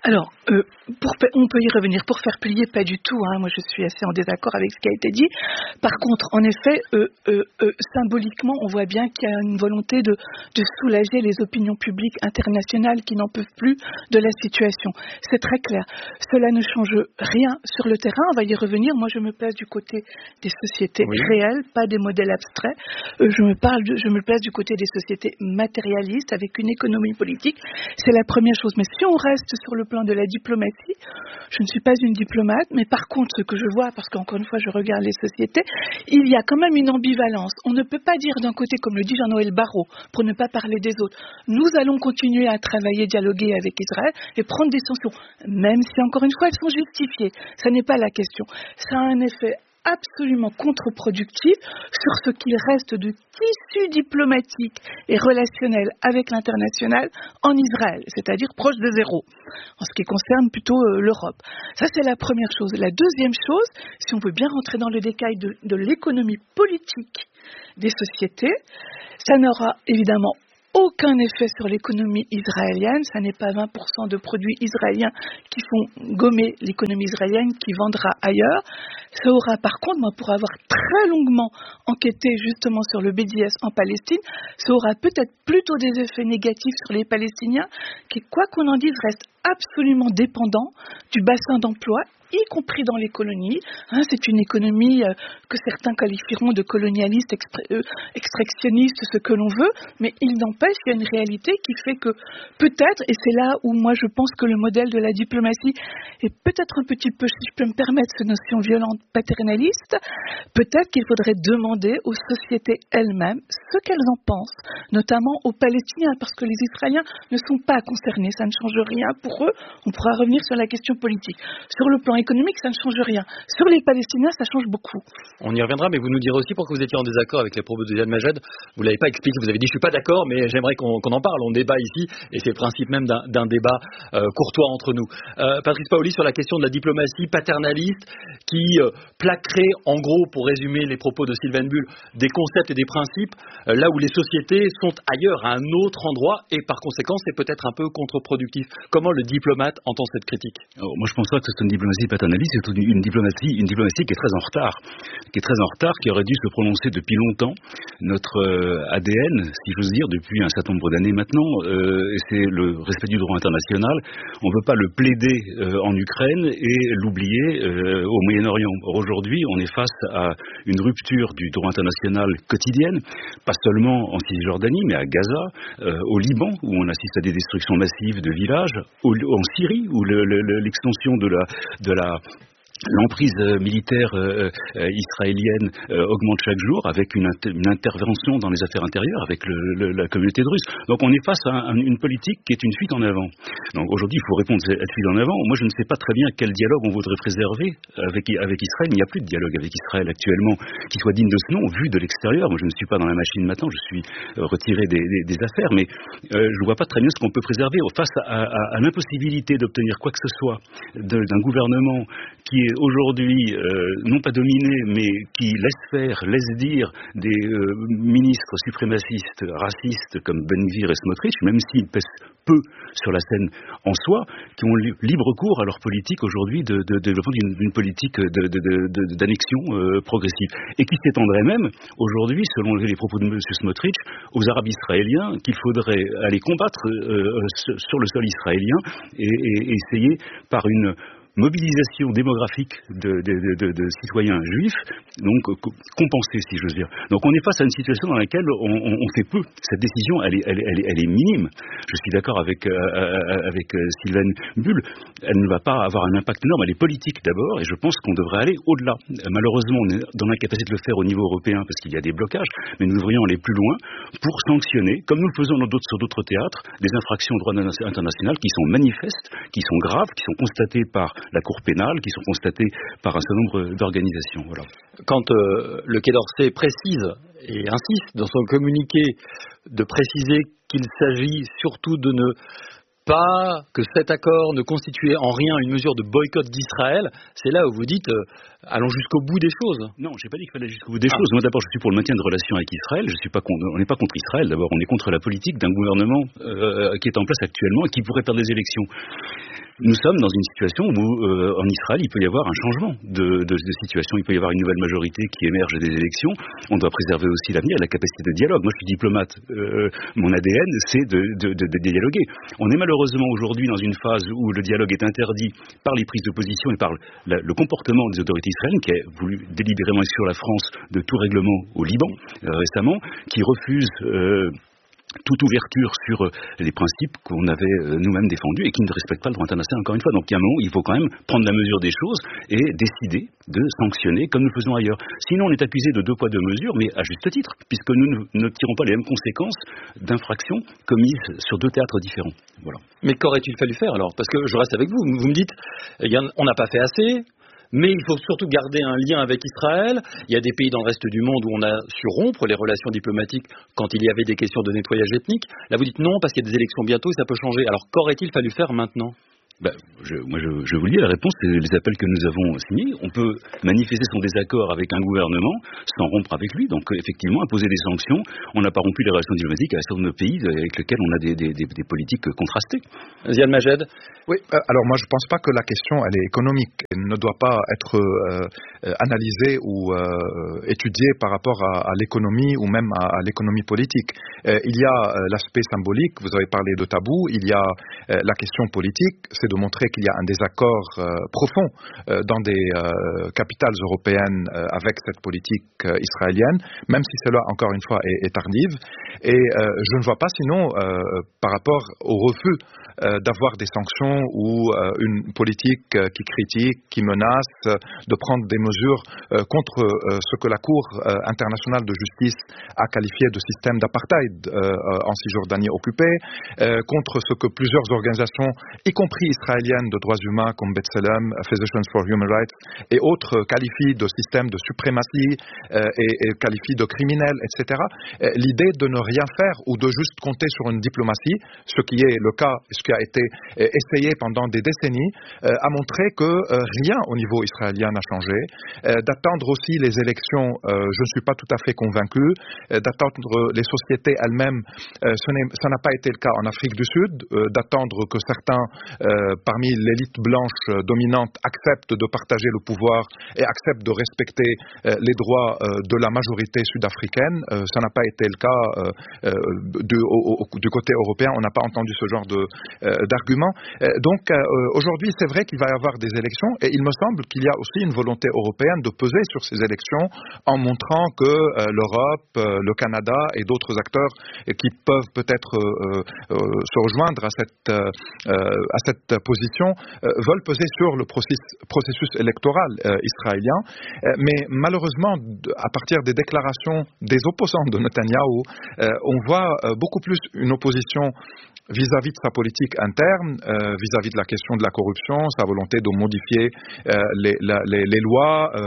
Alors, euh, pour, on peut y revenir. Pour faire plier, pas du tout. Hein. Moi, je suis assez en désaccord avec ce qui a été dit. Par contre, en effet, euh, euh, euh, symboliquement, on voit bien qu'il y a une volonté de, de soulager les opinions publiques internationales qui n'en peuvent plus de la situation. C'est très clair. Cela ne change rien sur le terrain. On va y revenir. Moi, je me place du côté des sociétés oui. réelles, pas des modèles abstraits. Euh, je me parle, de, je me place du côté des sociétés matérialistes avec une économie politique. C'est la première chose. Mais si on reste sur le plan de la diplomatie, je ne suis pas une diplomate, mais par contre, ce que je vois, parce qu'encore une fois, je regarde les sociétés, il y a quand même une ambivalence. On ne peut pas dire d'un côté, comme le dit Jean-Noël Barrot, pour ne pas parler des autres, nous allons continuer à travailler, dialoguer avec Israël et prendre des sanctions, même si, encore une fois, elles sont justifiées. Ça n'est pas la question. Ça a un effet absolument contre-productif sur ce qu'il reste de tissu diplomatique et relationnel avec l'international en Israël, c'est-à-dire proche de zéro, en ce qui concerne plutôt euh, l'Europe. Ça, c'est la première chose. La deuxième chose, si on veut bien rentrer dans le détail de, de l'économie politique des sociétés, ça n'aura évidemment aucun effet sur l'économie israélienne. Ça n'est pas vingt pour cent de produits israéliens qui font gommer l'économie israélienne qui vendra ailleurs. Ça aura par contre, moi pour avoir très longuement enquêté justement sur le B D S en Palestine, ça aura peut-être plutôt des effets négatifs sur les Palestiniens qui, quoi qu'on en dise, restent absolument dépendants du bassin d'emploi, y compris dans les colonies. Hein, c'est une économie euh, que certains qualifieront de colonialiste, extra- euh, extractionniste, ce que l'on veut, mais il n'empêche qu'il y a une réalité qui fait que peut-être, et c'est là où moi je pense que le modèle de la diplomatie est peut-être un petit peu, si je peux me permettre cette notion violente paternaliste, peut-être qu'il faudrait demander aux sociétés elles-mêmes ce qu'elles en pensent, notamment aux Palestiniens, parce que les Israéliens ne sont pas concernés, ça ne change rien pour eux. On pourra revenir sur la question politique. Sur le plan économique, ça ne change rien. Sur les Palestiniens, ça change beaucoup.
On y reviendra, mais vous nous direz aussi pourquoi vous étiez en désaccord avec les propos de Ziad Majed. Vous ne l'avez pas expliqué, vous avez dit je ne suis pas d'accord, mais j'aimerais qu'on, qu'on en parle. On débat ici, et c'est le principe même d'un, d'un débat euh, courtois entre nous. Euh, Patrice Paoli, sur la question de la diplomatie paternaliste, qui euh, plaquerait, en gros, pour résumer les propos de Sylvain Bull, des concepts et des principes, euh, là où les sociétés sont ailleurs, à un autre endroit, et par conséquent, c'est peut-être un peu contre-productif. Comment le diplomate entend cette critique?
Alors, moi, je pense pas que c'est une diplomatie paternaliste, c'est une, une diplomatie, une diplomatie qui est très en retard, qui est très en retard, qui aurait dû se prononcer depuis longtemps. Notre euh, A D N, si j'ose dire, depuis un certain nombre d'années maintenant, euh, c'est le respect du droit international. On ne veut pas le plaider euh, en Ukraine et l'oublier euh, au Moyen-Orient. Or, aujourd'hui, on est face à une rupture du droit international quotidienne, pas seulement en Cisjordanie, mais à Gaza, euh, au Liban, où on assiste à des destructions massives de villages, au, en Syrie, où le, le, l'extension de la, de la l'emprise militaire euh, euh, israélienne euh, augmente chaque jour avec une, inter- une intervention dans les affaires intérieures avec le, le, la communauté de Russes. Donc on est face à un, une politique qui est une fuite en avant. Donc aujourd'hui il faut répondre à cette fuite en avant. Moi je ne sais pas très bien quel dialogue on voudrait préserver avec, avec Israël. Il n'y a plus de dialogue avec Israël actuellement qui soit digne de ce nom vu de l'extérieur. Moi je ne suis pas dans la machine maintenant, je suis euh, retiré des, des, des affaires, mais euh, je ne vois pas très bien ce qu'on peut préserver face à, à, à l'impossibilité d'obtenir quoi que ce soit de, d'un gouvernement qui est aujourd'hui, euh, non pas dominé, mais qui laisse faire, laisse dire des euh, ministres suprémacistes, racistes comme Ben Gvir et Smotrich, même s'ils pèsent peu sur la scène en soi, qui ont libre cours à leur politique aujourd'hui de, de, de développement d'une, d'une politique de, de, de, de, d'annexion euh, progressive. Et qui s'étendrait même, aujourd'hui, selon les propos de M. Smotrich, aux Arabes israéliens qu'il faudrait aller combattre euh, sur le sol israélien et, et, et essayer par une mobilisation démographique de, de, de, de citoyens juifs, donc compensée, si j'ose dire. Donc on est face à une situation dans laquelle on, on, on fait peu. Cette décision, elle est, elle, elle, elle est minime. Je suis d'accord avec, euh, avec euh, Sylvain Bull. Elle ne va pas avoir un impact énorme. Elle est politique d'abord, et je pense qu'on devrait aller au-delà. Malheureusement, on est dans l'incapacité de le faire au niveau européen parce qu'il y a des blocages, mais nous devrions aller plus loin pour sanctionner, comme nous le faisons dans d'autres, sur d'autres théâtres, des infractions au droit international qui sont manifestes, qui sont graves, qui sont constatées par la Cour pénale, qui sont constatées par un certain nombre d'organisations. Voilà.
Quand euh, le Quai d'Orsay précise et insiste dans son communiqué de préciser qu'il s'agit surtout de ne pas que cet accord ne constituait en rien une mesure de boycott d'Israël, c'est là où vous dites euh, allons jusqu'au bout des choses.
Non, j'ai pas dit qu'il fallait jusqu'au bout des
ah.
choses. Moi d'abord je suis pour le maintien de relations avec Israël. Je suis pas contre, on n'est pas contre Israël. D'abord on est contre la politique d'un gouvernement euh, qui est en place actuellement et qui pourrait perdre les élections. nous sommes dans une situation où, euh, en Israël, il peut y avoir un changement de, de, de situation. Il peut y avoir une nouvelle majorité qui émerge des élections. On doit préserver aussi l'avenir et la capacité de dialogue. Moi, je suis diplomate. Euh, mon A D N, c'est de, de, de, de dialoguer. On est malheureusement aujourd'hui dans une phase où le dialogue est interdit par les prises de position et par le, la, le comportement des autorités israéliennes, qui a voulu délibérément exclure la France de tout règlement au Liban euh, récemment, qui refuse euh, toute ouverture sur euh, les principes qu'on avait euh, nous-mêmes défendus et qui ne respectent pas le droit international, encore une fois. Donc il y a un moment où il faut quand même prendre la mesure des choses et décider de sanctionner comme nous le faisons ailleurs. Sinon on est accusé de deux poids deux mesures, mais à juste titre, puisque nous ne, ne tirons pas les mêmes conséquences d'infractions commises sur deux théâtres différents. Voilà.
Mais qu'aurait-il fallu faire alors? Parce que je reste avec vous, vous me dites, eh bien, on n'a pas fait assez. Mais il faut surtout garder un lien avec Israël. Il y a des pays dans le reste du monde où on a su rompre les relations diplomatiques quand il y avait des questions de nettoyage ethnique. Là, vous dites non parce qu'il y a des élections bientôt et ça peut changer. Alors, qu'aurait-il fallu faire maintenant?
Ben, je, moi, je, je vous le dis, la réponse, c'est les appels que nous avons signés. On peut manifester son désaccord avec un gouvernement sans rompre avec lui. Donc, effectivement, imposer des sanctions. On n'a pas rompu les relations diplomatiques avec certains de nos pays avec lesquels on a des, des, des, des politiques contrastées.
Ziad Majed.
Oui, euh, alors moi, je ne pense pas que la question, elle est économique. Elle ne doit pas être euh, analysée ou euh, étudiée par rapport à, à l'économie ou même à, à l'économie politique. Euh, il y a euh, l'aspect symbolique, vous avez parlé de tabou, il y a euh, la question politique, c'est de montrer qu'il y a un désaccord euh, profond euh, dans des euh, capitales européennes euh, avec cette politique euh, israélienne, même si cela, encore une fois, est, est tardive. Et euh, je ne vois pas sinon, euh, par rapport au refus euh, d'avoir des sanctions ou euh, une politique euh, qui critique, qui menace, euh, de prendre des mesures euh, contre euh, ce que la Cour euh, internationale de justice a qualifié de système d'apartheid euh, en Cisjordanie occupée, euh, contre ce que plusieurs organisations, y compris israéliennes de droits humains comme B'Tselem, Physicians for Human Rights et autres, qualifient de système de suprématie euh, et, et qualifient de criminel, et cetera. Euh, l'idée de ne rien faire ou de juste compter sur une diplomatie, ce qui est le cas, ce qui a été euh, essayé pendant des décennies, euh, a montré que euh, rien au niveau israélien n'a changé. Euh, d'attendre aussi les élections, euh, je ne suis pas tout à fait convaincu. Euh, d'attendre les sociétés elles-mêmes, euh, ce n'est, ça n'a pas été le cas en Afrique du Sud. Euh, d'attendre que certains euh, parmi l'élite blanche euh, dominante acceptent de partager le pouvoir et acceptent de respecter euh, les droits euh, de la majorité sud-africaine. Euh, ça n'a pas été le cas euh, euh, du, au, au, du côté européen. On n'a pas entendu ce genre de, euh, d'arguments. Euh, donc euh, aujourd'hui, c'est vrai qu'il va y avoir des élections et il me semble qu'il y a aussi une volonté européenne de peser sur ces élections en montrant que euh, l'Europe, euh, le Canada et d'autres acteurs euh, qui peuvent peut-être euh, euh, se rejoindre à cette, euh, à cette position euh, veulent peser sur le processus, processus électoral euh, israélien. Euh, mais malheureusement, à partir des déclarations des opposants de Netanyahou, euh, on voit euh, beaucoup plus une opposition vis-à-vis de sa politique interne, euh, vis-à-vis de la question de la corruption, sa volonté de modifier euh, les, la, les, les lois, euh,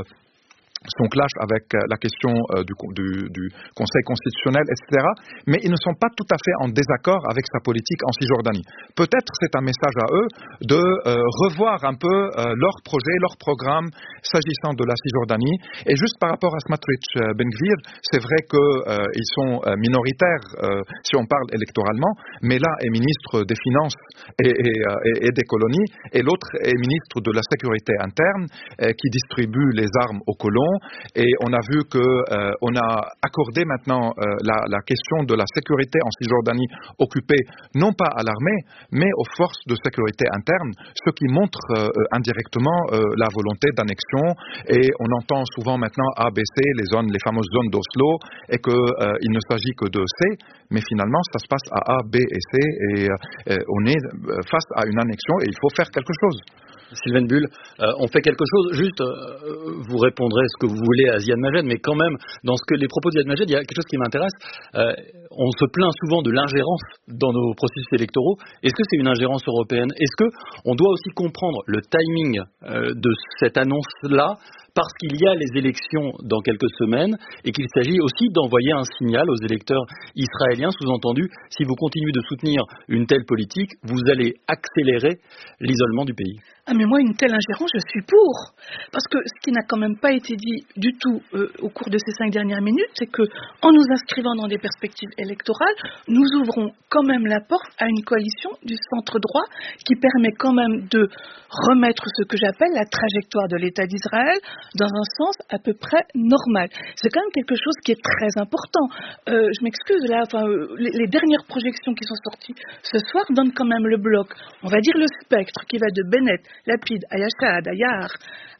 son clash avec la question euh, du, du, du Conseil constitutionnel, et cetera. Mais ils ne sont pas tout à fait en désaccord avec sa politique en Cisjordanie. Peut-être c'est un message à eux de euh, revoir un peu euh, leur projet, leur programme s'agissant de la Cisjordanie. Et juste par rapport à Smotrich euh, Ben Gvir, c'est vrai qu'ils euh, sont euh, minoritaires euh, si on parle électoralement, mais l'un est ministre des Finances et, et, et, et des colonies, et l'autre est ministre de la Sécurité interne euh, qui distribue les armes aux colons. Et on a vu que euh, on a accordé maintenant euh, la, la question de la sécurité en Cisjordanie occupée non pas à l'armée mais aux forces de sécurité interne, ce qui montre euh, indirectement euh, la volonté d'annexion. Et on entend souvent maintenant A, B, C, les zones, les fameuses zones d'Oslo, et que euh, il ne s'agit que de C, mais finalement ça se passe à A, B et C, et euh, on est face à une annexion et il faut faire quelque chose.
Sylvain Bull, euh, on fait quelque chose, juste euh, vous répondrez ce que vous voulez à Ziad Majed, mais quand même, dans ce que les propos de Ziad Majed, il y a quelque chose qui m'intéresse. Euh, on se plaint souvent de l'ingérence dans nos processus électoraux. Est-ce que c'est une ingérence européenne? Est-ce qu'on doit aussi comprendre le timing euh, de cette annonce-là parce qu'il y a les élections dans quelques semaines et qu'il s'agit aussi d'envoyer un signal aux électeurs israéliens, sous-entendu, si vous continuez de soutenir une telle politique, vous allez accélérer l'isolement du pays.
Ah mais moi, une telle ingérence, je suis pour. Parce que ce qui n'a quand même pas été dit du tout euh, au cours de ces cinq dernières minutes, c'est que en nous inscrivant dans des perspectives électorales, nous ouvrons quand même la porte à une coalition du centre droit qui permet quand même de remettre ce que j'appelle la trajectoire de l'État d'Israël dans un sens à peu près normal. C'est quand même quelque chose qui est très important. Euh, je m'excuse là, enfin, euh, les, les dernières projections qui sont sorties ce soir donnent quand même le bloc, on va dire le spectre qui va de Bennett, Lapid, Ayashad, Ayar,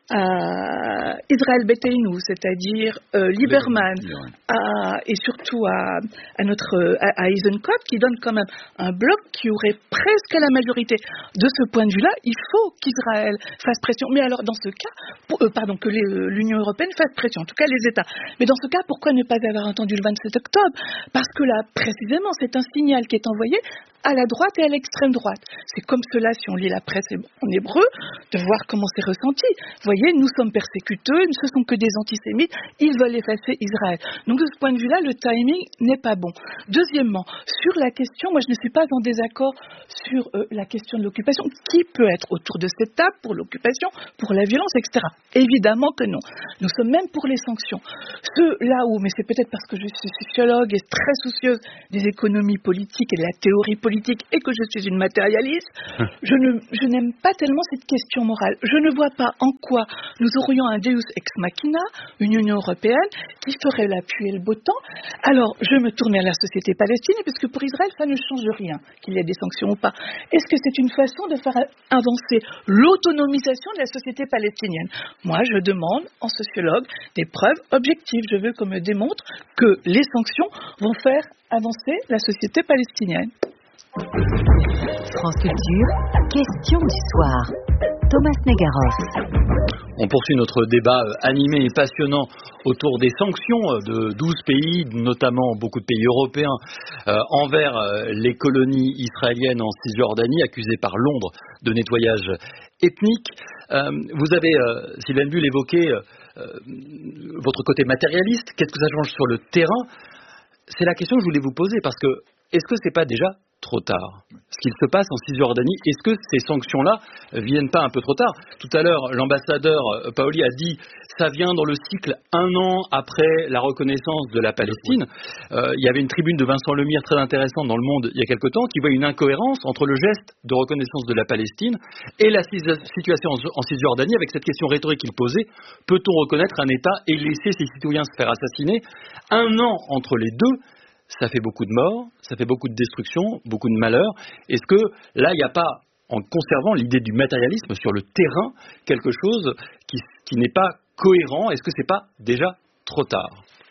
à Israël Beteinu, c'est-à-dire euh, Lieberman, à, et surtout à, à notre à, à Eisenkot, qui donne quand même un bloc qui aurait presque la majorité. De ce point de vue-là, il faut qu'Israël fasse pression. Mais alors, dans ce cas, pour, euh, pardon, que les, l'Union européenne fasse pression, en tout cas les États. Mais dans ce cas, pourquoi ne pas avoir entendu le vingt-sept octobre? Parce que là, précisément, c'est un signal qui est envoyé à la droite et à l'extrême droite. C'est comme cela, si on lit la presse en hébreu, de voir comment c'est ressenti. Vous voyez, nous sommes persécuteux, ce sont que des antisémites, ils veulent effacer Israël. Donc de ce point de vue-là, le timing n'est pas bon. Deuxièmement, sur la question, moi je ne suis pas en désaccord sur euh, la question de l'occupation. Qui peut être autour de cette table pour l'occupation, pour la violence, et cetera. Évidemment que non. Nous sommes même pour les sanctions. Ce là où, mais c'est peut-être parce que je suis sociologue et très soucieuse des économies politiques et de la théorie politique et que je suis une matérialiste, je, ne, je n'aime pas tellement cette question morale. Je ne vois pas en quoi nous aurions un Deus ex machina, une Union européenne, qui ferait l'appui et le beau temps. Alors, je me tourne vers la société palestinienne, parce que pour Israël, ça ne change rien, qu'il y ait des sanctions ou pas. Est-ce que c'est une façon de faire avancer l'autonomisation de la société palestinienne? Moi, je demande, en sociologue, des preuves objectives. Je veux qu'on me démontre que les sanctions vont faire avancer la société palestinienne.
France Culture, question du soir. Thomas Negaroff.
On poursuit notre débat animé et passionnant autour des sanctions de douze pays, notamment beaucoup de pays européens, euh, envers euh, les colonies israéliennes en Cisjordanie, accusées par Londres de nettoyage ethnique. Euh, vous avez, euh, Sylvain Bull, évoqué euh, votre côté matérialiste. Qu'est-ce que ça change sur le terrain? C'est la question que je voulais vous poser, parce que est-ce que c'est pas déjà trop tard? Ce qu'il se passe en Cisjordanie, est-ce que ces sanctions-là viennent pas un peu trop tard? Tout à l'heure, l'ambassadeur Paoli a dit ça vient dans le cycle un an après la reconnaissance de la Palestine. Euh, il y avait une tribune de Vincent Lemire très intéressante dans Le Monde il y a quelque temps qui voit une incohérence entre le geste de reconnaissance de la Palestine et la situation en Cisjordanie, avec cette question rhétorique qu'il posait: peut-on reconnaître un État et laisser ses citoyens se faire assassiner? Un an entre les deux, ça fait beaucoup de morts, ça fait beaucoup de destruction, beaucoup de malheurs. Est-ce que là, il n'y a pas, en conservant l'idée du matérialisme sur le terrain, quelque chose qui, qui n'est pas cohérent? Est-ce que c'est pas déjà trop tard?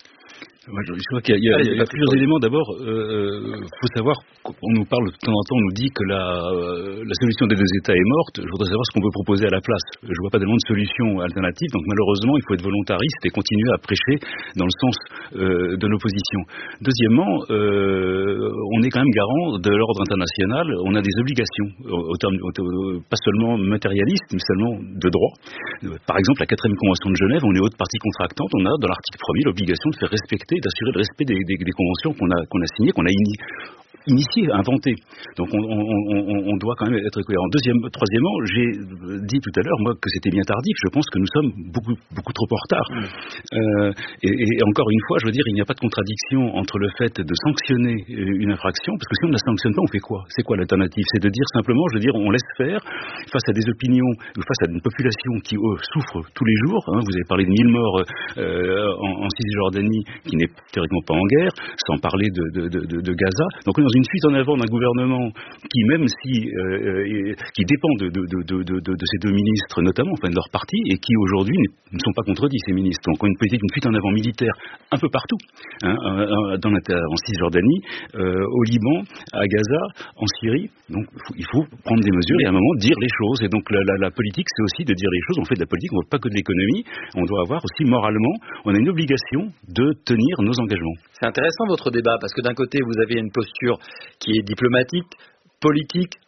Moi, je, je crois qu'il y a, il y a, Allez, il y a plusieurs éléments. D'abord, il euh, faut savoir qu'on nous parle de temps en temps, on nous dit que la, euh, la solution des deux États est morte. Je voudrais savoir ce qu'on peut proposer à la place. Je ne vois pas tellement de solution alternative, donc malheureusement, il faut être volontariste et continuer à prêcher dans le sens euh, de l'opposition. Deuxièmement, euh, on est quand même garant de l'ordre international. On a des obligations, au, au terme, au, pas seulement matérialistes, mais seulement de droit. Par exemple, la quatrième convention de Genève, on est haute partie contractante. On a dans l'article premier l'obligation de faire respecter, d'assurer le respect des, des, des conventions qu'on a, qu'on a signées, qu'on a ini, initiées, inventées. Donc on, on, on, on doit quand même être cohérent. Deuxième, troisièmement, j'ai dit tout à l'heure, moi, que c'était bien tardif. Je pense que nous sommes beaucoup, beaucoup trop en retard. Mmh. Euh, et, et encore une fois, je veux dire, il n'y a pas de contradiction entre le fait de sanctionner une infraction, parce que si on ne la sanctionne pas, on fait quoi? C'est quoi l'alternative? C'est de dire simplement, je veux dire, on laisse faire face à des opinions, face à une population qui eux, souffre tous les jours. Hein. Vous avez parlé de mille morts euh, en, en Cisjordanie, qui n'est théoriquement pas en guerre, sans parler de, de, de, de Gaza. Donc on est dans une fuite en avant d'un gouvernement qui, même si euh, qui dépend de, de, de, de, de, de ces deux ministres notamment, enfin de leur parti, et qui aujourd'hui ne sont pas contredits, ces ministres. Donc on a une politique, une fuite en avant militaire un peu partout, hein, dans la, en Cisjordanie, euh, au Liban, à Gaza, en Syrie. Donc il faut prendre des mesures et à un moment dire les choses. Et donc la, la, la politique, c'est aussi de dire les choses. On fait de la politique, on ne fait pas que de l'économie. On doit avoir aussi moralement, on a une obligation de tenir nos engagements.
C'est intéressant votre débat, parce que d'un côté vous avez une posture qui est diplomatique, politique,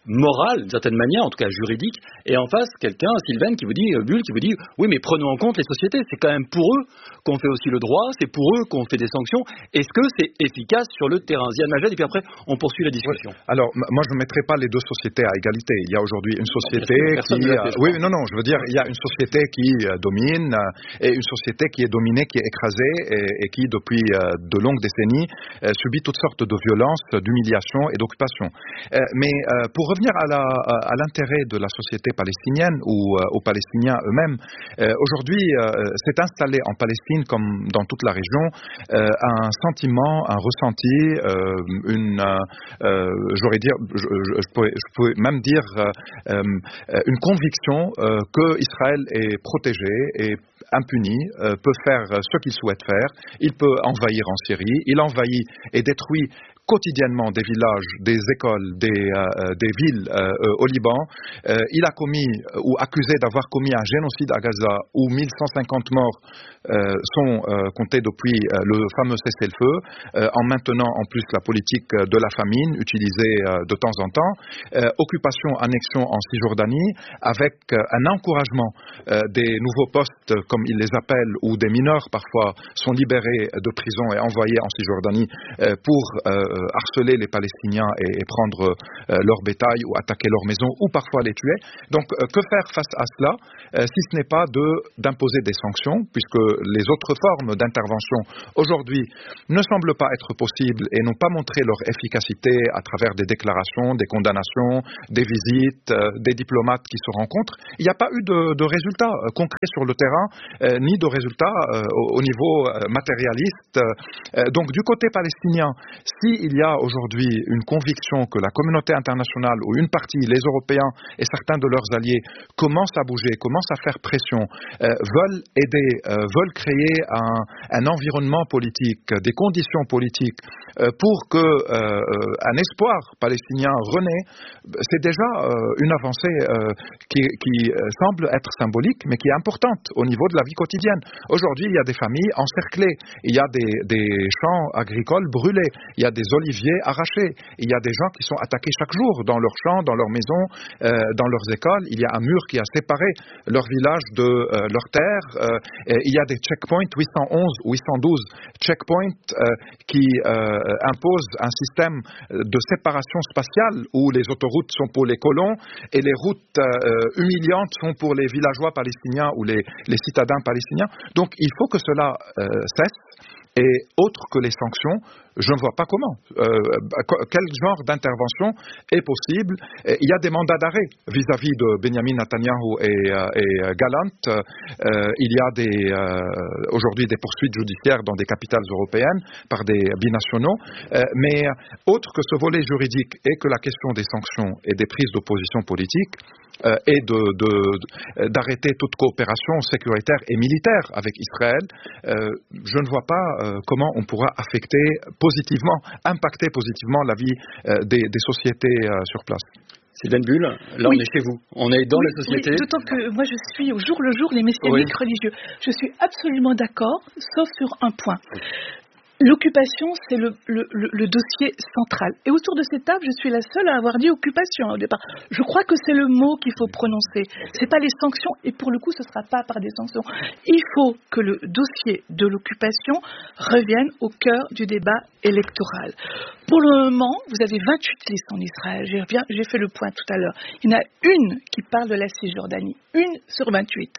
morale, d'une certaine manière, en tout cas juridique, et en face, quelqu'un, Sylvain, qui vous dit, euh, Bull, qui vous dit, oui, mais prenons en compte les sociétés. C'est quand même pour eux qu'on fait aussi le droit, c'est pour eux qu'on fait des sanctions. Est-ce que c'est efficace sur le terrain? Ziad Majed, et puis après, on poursuit la discussion.
Oui. Alors, m- moi, je ne mettrai pas les deux sociétés à égalité. Il y a aujourd'hui une société qui... Euh, oui, non, non, je veux dire, il y a une société qui euh, domine euh, et une société qui est dominée, qui est écrasée et, et qui, depuis euh, de longues décennies, euh, subit toutes sortes de violences, d'humiliations et d'occupations. Euh, mais euh, pour revenir à, la, à l'intérêt de la société palestinienne ou euh, aux Palestiniens eux-mêmes, euh, aujourd'hui, euh, s'est installé en Palestine, comme dans toute la région, euh, un sentiment, un ressenti, euh, une, euh, j'aurais dire, je, je, je, pourrais, je pourrais même dire euh, euh, une conviction euh, que Israël est protégé et impuni, euh, peut faire ce qu'il souhaite faire. Il peut envahir en Syrie, il envahit et détruit quotidiennement des villages, des écoles, des, euh, des villes euh, euh, au Liban. Euh, il a commis ou accusé d'avoir commis un génocide à Gaza où mille cent cinquante morts euh, sont euh, comptés depuis euh, le fameux cessez-le-feu, euh, en maintenant en plus la politique de la famine utilisée euh, de temps en temps, euh, occupation, annexion en Cisjordanie, avec euh, un encouragement euh, des nouveaux postes, comme ils les appellent, où des mineurs parfois sont libérés de prison et envoyés en Cisjordanie euh, pour euh, harceler les Palestiniens et, et prendre euh, leur bétail ou attaquer leurs maisons ou parfois les tuer. Donc euh, que faire face à cela euh, si ce n'est pas de, d'imposer des sanctions, puisque les autres formes d'intervention aujourd'hui ne semblent pas être possibles et n'ont pas montré leur efficacité à travers des déclarations, des condamnations, des visites, euh, des diplomates qui se rencontrent. Il n'y a pas eu de, de résultats euh, concrets sur le terrain, euh, ni de résultats euh, au, au niveau euh, matérialiste. Euh, donc du côté palestinien, si il y a aujourd'hui une conviction que la communauté internationale ou une partie, les Européens et certains de leurs alliés commencent à bouger, commencent à faire pression, euh, veulent aider, euh, veulent créer un, un environnement politique, des conditions politiques euh, pour que euh, un espoir palestinien renaît, c'est déjà euh, une avancée euh, qui, qui semble être symbolique, mais qui est importante au niveau de la vie quotidienne. Aujourd'hui, il y a des familles encerclées, il y a des, des champs agricoles brûlés, il y a des oliviers arrachés. Il y a des gens qui sont attaqués chaque jour dans leurs champs, dans leurs maisons, euh, dans leurs écoles. Il y a un mur qui a séparé leur village de euh, leur terre. Euh, et il y a des checkpoints, huit cent onze ou huit cent douze checkpoints euh, qui euh, imposent un système de séparation spatiale où les autoroutes sont pour les colons et les routes euh, humiliantes sont pour les villageois palestiniens ou les, les citadins palestiniens. Donc il faut que cela euh, cesse. Et autre que les sanctions, je ne vois pas comment. Euh, quel genre d'intervention est possible? Il y a des mandats d'arrêt vis-à-vis de Benjamin Netanyahu et, et Gallant. Euh, il y a des, euh, aujourd'hui des poursuites judiciaires dans des capitales européennes par des binationaux. Euh, mais autre que ce volet juridique et que la question des sanctions et des prises d'opposition politique, Euh, et de, de, de, d'arrêter toute coopération sécuritaire et militaire avec Israël, euh, je ne vois pas euh, comment on pourra affecter positivement, impacter positivement la vie euh, des, des sociétés euh, sur place.
Sylvain Bull, là oui. On est chez vous, on est dans
oui,
la société.
Oui, d'autant que moi je suis au jour le jour les messianiques oui. religieux. Je suis absolument d'accord, sauf sur un point. L'occupation, c'est le, le, le, le dossier central. Et autour de cette table, je suis la seule à avoir dit occupation au départ. Je crois que c'est le mot qu'il faut prononcer. C'est pas les sanctions, et pour le coup, ce sera pas par des sanctions. Il faut que le dossier de l'occupation revienne au cœur du débat électoral. Pour le moment, vous avez vingt-huit listes en Israël. J'ai, bien, j'ai fait le point tout à l'heure. Il y en a une qui parle de la Cisjordanie. Une sur vingt-huit.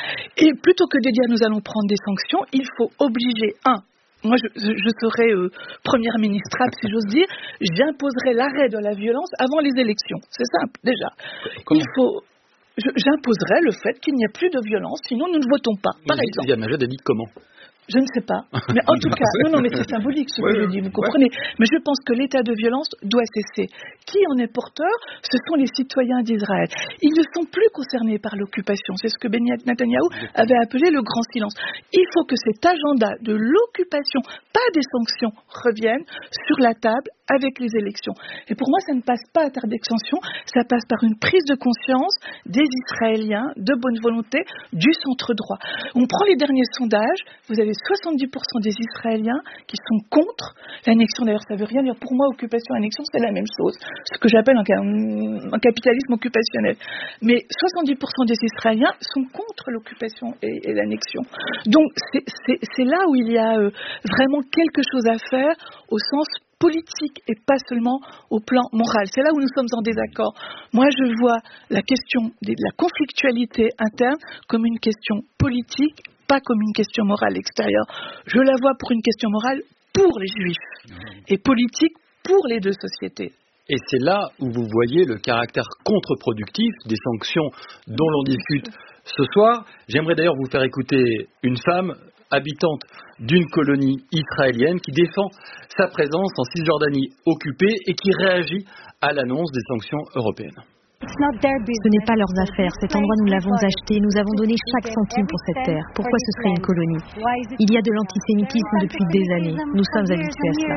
Et plutôt que de dire nous allons prendre des sanctions, il faut obliger, un, moi, je, je serai euh, première ministrable, si j'ose dire. J'imposerai l'arrêt de la violence avant les élections. C'est simple, déjà. Comment? Il faut. Je, j'imposerai le fait qu'il n'y a plus de violence, sinon nous ne votons pas. Par
oui,
exemple.
Ziad Majed a dit comment?
Je ne sais pas. Mais en tout cas, non, non, mais c'est symbolique ce que oui, je dis, vous comprenez. Ouais. Mais je pense que l'état de violence doit cesser. Qui en est porteur? Ce sont les citoyens d'Israël. Ils ne sont plus concernés par l'occupation. C'est ce que Benjamin Netanyahu avait appelé le grand silence. Il faut que cet agenda de l'occupation, pas des sanctions, revienne sur la table avec les élections. Et pour moi, ça ne passe pas par des sanctions, ça passe par une prise de conscience des Israéliens de bonne volonté du centre droit. On prend les derniers sondages, vous avez soixante-dix pour cent des Israéliens qui sont contre l'annexion. D'ailleurs, ça veut rien dire. Pour moi, occupation, annexion, c'est la même chose. Ce que j'appelle un, un capitalisme occupationnel. Mais soixante-dix pour cent des Israéliens sont contre l'occupation et, et l'annexion. Donc, c'est, c'est, c'est là où il y a euh, vraiment quelque chose à faire au sens politique et pas seulement au plan moral. C'est là où nous sommes en désaccord. Moi, je vois la question de la conflictualité interne comme une question politique, pas comme une question morale extérieure. Je la vois pour une question morale pour les Juifs et politique pour les deux sociétés.
Et c'est là où vous voyez le caractère contre-productif des sanctions dont l'on discute ce soir. J'aimerais d'ailleurs vous faire écouter une femme habitante d'une colonie israélienne qui défend sa présence en Cisjordanie occupée et qui réagit à l'annonce des sanctions européennes.
Ce n'est pas leurs affaires. Cet endroit, nous l'avons acheté. Nous avons donné chaque centime pour cette terre. Pourquoi ce serait une colonie? Il y a de l'antisémitisme depuis des années. Nous sommes habitués à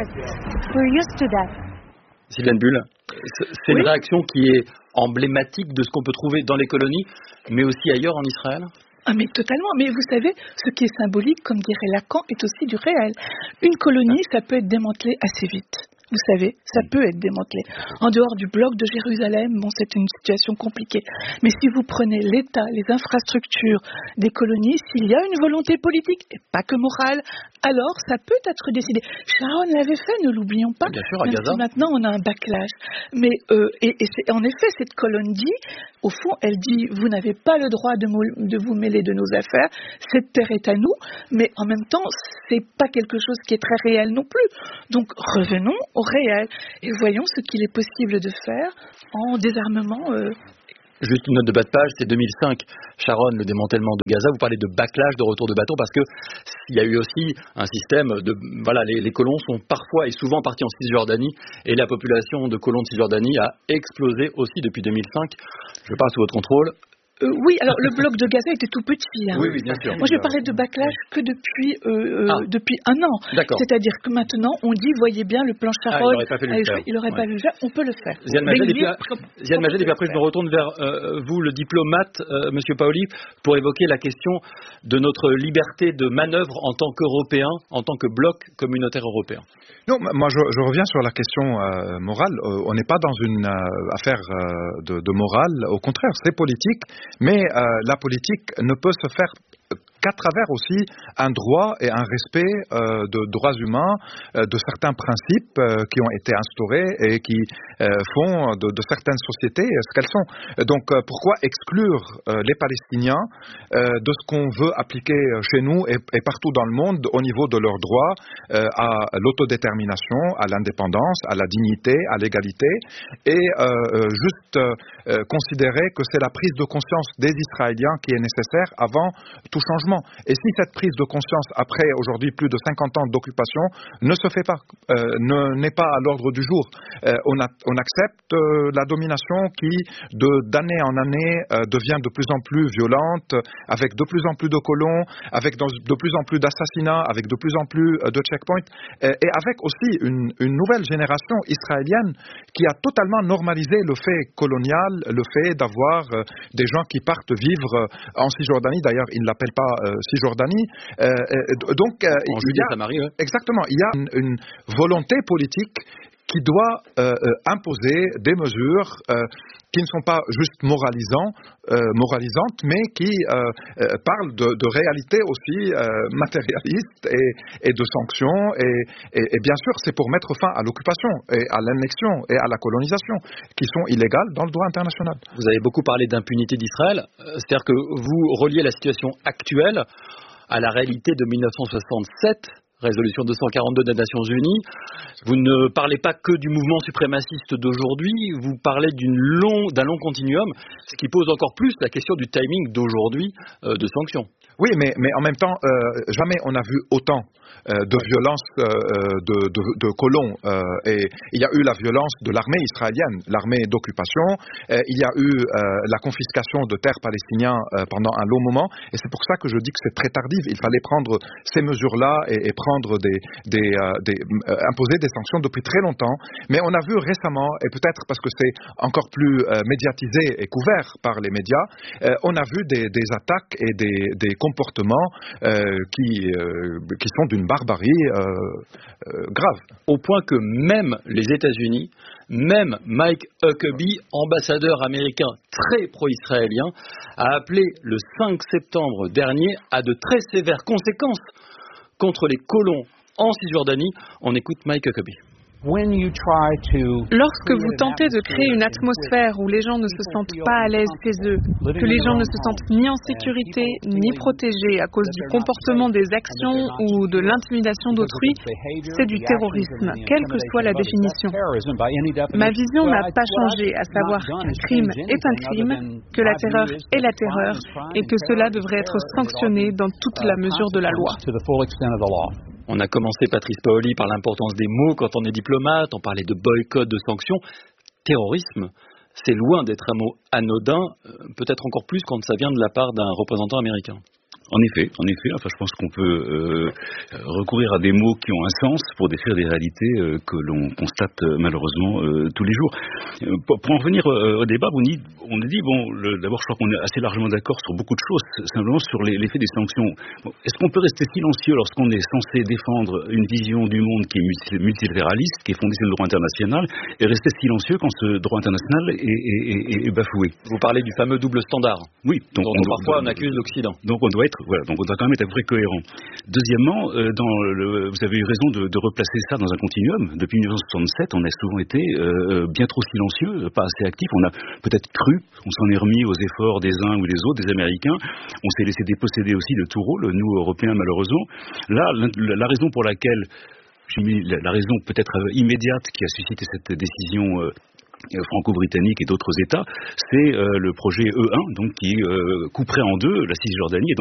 cela.
Sylviane Bull, c'est une oui. réaction qui est emblématique de ce qu'on peut trouver dans les colonies, mais aussi ailleurs en Israël?
Ah mais totalement, mais vous savez, ce qui est symbolique, comme dirait Lacan, est aussi du réel. Une colonie, ça peut être démantelé assez vite. Vous savez, ça peut être démantelé. En dehors du bloc de Jérusalem, bon, c'est une situation compliquée. Mais si vous prenez l'État, les infrastructures des colonies, s'il y a une volonté politique, et pas que morale, alors ça peut être décidé. Sharon l'avait fait, ne l'oublions pas.
Bien sûr, à
Même
Gaza.
si maintenant on a un backlash. Mais euh, et, et c'est, en effet, cette colonne dit, au fond, elle dit, vous n'avez pas le droit de, mou- de vous mêler de nos affaires. Cette terre est à nous, mais en même temps, c'est pas quelque chose qui est très réel non plus. Donc revenons au réel et voyons ce qu'il est possible de faire en désarmement. Euh...
Juste une note de bas de page, c'est deux mille cinq, Sharon, le démantèlement de Gaza. Vous parlez de backlash, de retour de bâton, parce que il y a eu aussi un système de, voilà, les, les colons sont parfois et souvent partis en Cisjordanie, et la population de colons de Cisjordanie a explosé aussi depuis deux mille cinq. Je parle sous votre contrôle.
Euh, oui, alors le bloc de Gaza était tout petit. Hein.
Oui, oui, bien sûr.
Moi, je parlais de backlash que depuis euh, ah. depuis un an.
D'accord.
C'est-à-dire que maintenant, on dit, voyez bien, le plan Sharon,
ah, il n'aurait pas,
ouais. pas le faire. On peut le faire.
Ziad Majed, et puis, Ziad Majed, et puis après, je me retourne vers euh, vous, le diplomate, euh, Monsieur Paoli, pour évoquer la question de notre liberté de manœuvre en tant qu'Européens, en tant que bloc communautaire européen.
Non, moi, je, je reviens sur la question euh, morale. Euh, on n'est pas dans une euh, affaire euh, de, de morale. Au contraire, c'est politique. Mais euh, la politique ne peut se faire qu'à travers aussi un droit et un respect euh, de droits humains, euh, de certains principes euh, qui ont été instaurés et qui euh, font de, de certaines sociétés ce qu'elles sont. Donc euh, pourquoi exclure euh, les Palestiniens euh, de ce qu'on veut appliquer chez nous et, et partout dans le monde au niveau de leurs droits euh, à l'autodétermination, à l'indépendance, à la dignité, à l'égalité, et euh, juste euh, considérer que c'est la prise de conscience des Israéliens qui est nécessaire avant tout changement. Et si cette prise de conscience, après aujourd'hui plus de cinquante ans d'occupation, ne se fait pas, euh, ne, n'est pas à l'ordre du jour, euh, on, a, on accepte euh, la domination qui, de, d'année en année, euh, devient de plus en plus violente, avec de plus en plus de colons, avec dans, de plus en plus d'assassinats, avec de plus en plus euh, de checkpoints, euh, et avec aussi une, une nouvelle génération israélienne qui a totalement normalisé le fait colonial, le fait d'avoir euh, des gens qui partent vivre euh, en Cisjordanie. D'ailleurs, ils ne l'appellent pas euh, Cisjordanie. Euh, euh, donc, euh,
en
il y a,
Samarie, ouais.
Exactement, il y a une, une volonté politique qui doit euh, euh, imposer des mesures euh, qui ne sont pas juste moralisants, euh, moralisantes, mais qui euh, euh, parlent de, de réalités aussi euh, matérialistes et, et de sanctions. Et, et, et bien sûr, c'est pour mettre fin à l'occupation et à l'annexion et à la colonisation, qui sont illégales dans le droit international.
Vous avez beaucoup parlé d'impunité d'Israël. C'est-à-dire que vous reliez la situation actuelle à la réalité de mille neuf cent soixante-sept, résolution deux cent quarante-deux des Nations Unies. Vous ne parlez pas que du mouvement suprémaciste d'aujourd'hui, vous parlez d'une long, d'un long continuum, ce qui pose encore plus la question du timing d'aujourd'hui euh, de sanctions.
Oui, mais, mais en même temps, euh, jamais on a vu autant euh, de violence euh, de, de, de colons. Euh, et il y a eu la violence de l'armée israélienne, l'armée d'occupation. Euh, il y a eu euh, la confiscation de terres palestiniennes euh, pendant un long moment. Et c'est pour ça que je dis que c'est très tardif. Il fallait prendre ces mesures-là et, et prendre des, des, euh, des euh, imposer des sanctions depuis très longtemps. Mais on a vu récemment, et peut-être parce que c'est encore plus euh, médiatisé et couvert par les médias, euh, on a vu des, des attaques et des, des comportements euh, qui, euh, qui sont d'une barbarie euh, euh, grave.
Au point que même les États-Unis, même Mike Huckabee, ambassadeur américain très pro-israélien, a appelé le cinq septembre dernier à de très sévères conséquences contre les colons en Cisjordanie. On écoute Mike Huckabee.
Lorsque vous tentez de créer une atmosphère où les gens ne se sentent pas à l'aise chez eux, que les gens ne se sentent ni en sécurité ni protégés à cause du comportement des actions ou de l'intimidation d'autrui, c'est du terrorisme, quelle que soit la définition. Ma vision n'a pas changé, à savoir qu'un crime est un crime, que la terreur est la terreur et que cela devrait être sanctionné dans toute la mesure de la loi.
On a commencé, Patrice Paoli, par l'importance des mots quand on est diplomate, on parlait de boycott, de sanctions. Terrorisme, c'est loin d'être un mot anodin, peut-être encore plus quand ça vient de la part d'un représentant américain.
En effet, en effet. Enfin, je pense qu'on peut euh, recourir à des mots qui ont un sens pour décrire des réalités euh, que l'on constate euh, malheureusement euh, tous les jours. Euh, pour, pour en revenir euh, au débat, on, y, on a dit, bon, le, d'abord, je crois qu'on est assez largement d'accord sur beaucoup de choses, simplement sur les, l'effet des sanctions. Bon, est-ce qu'on peut rester silencieux lorsqu'on est censé défendre une vision du monde qui est multilatéraliste, qui est fondée sur le droit international, et rester silencieux quand ce droit international est, est, est, est bafoué?
Vous parlez du fameux double standard.
Oui.
Donc, donc on, parfois on accuse l'Occident.
Donc on doit être Voilà, donc on doit quand même être à peu près cohérent. Deuxièmement, euh, dans le, vous avez eu raison de, de replacer ça dans un continuum. Depuis mille neuf cent soixante-sept, on a souvent été euh, bien trop silencieux, pas assez actifs. On a peut-être cru, on s'en est remis aux efforts des uns ou des autres, des Américains. On s'est laissé déposséder aussi de tout rôle, nous Européens malheureusement. Là, la, la raison pour laquelle, j'ai mis la, la raison peut-être immédiate qui a suscité cette décision euh, franco-britannique et d'autres États, c'est euh, le projet E un, donc qui euh, couperait en deux la Cisjordanie.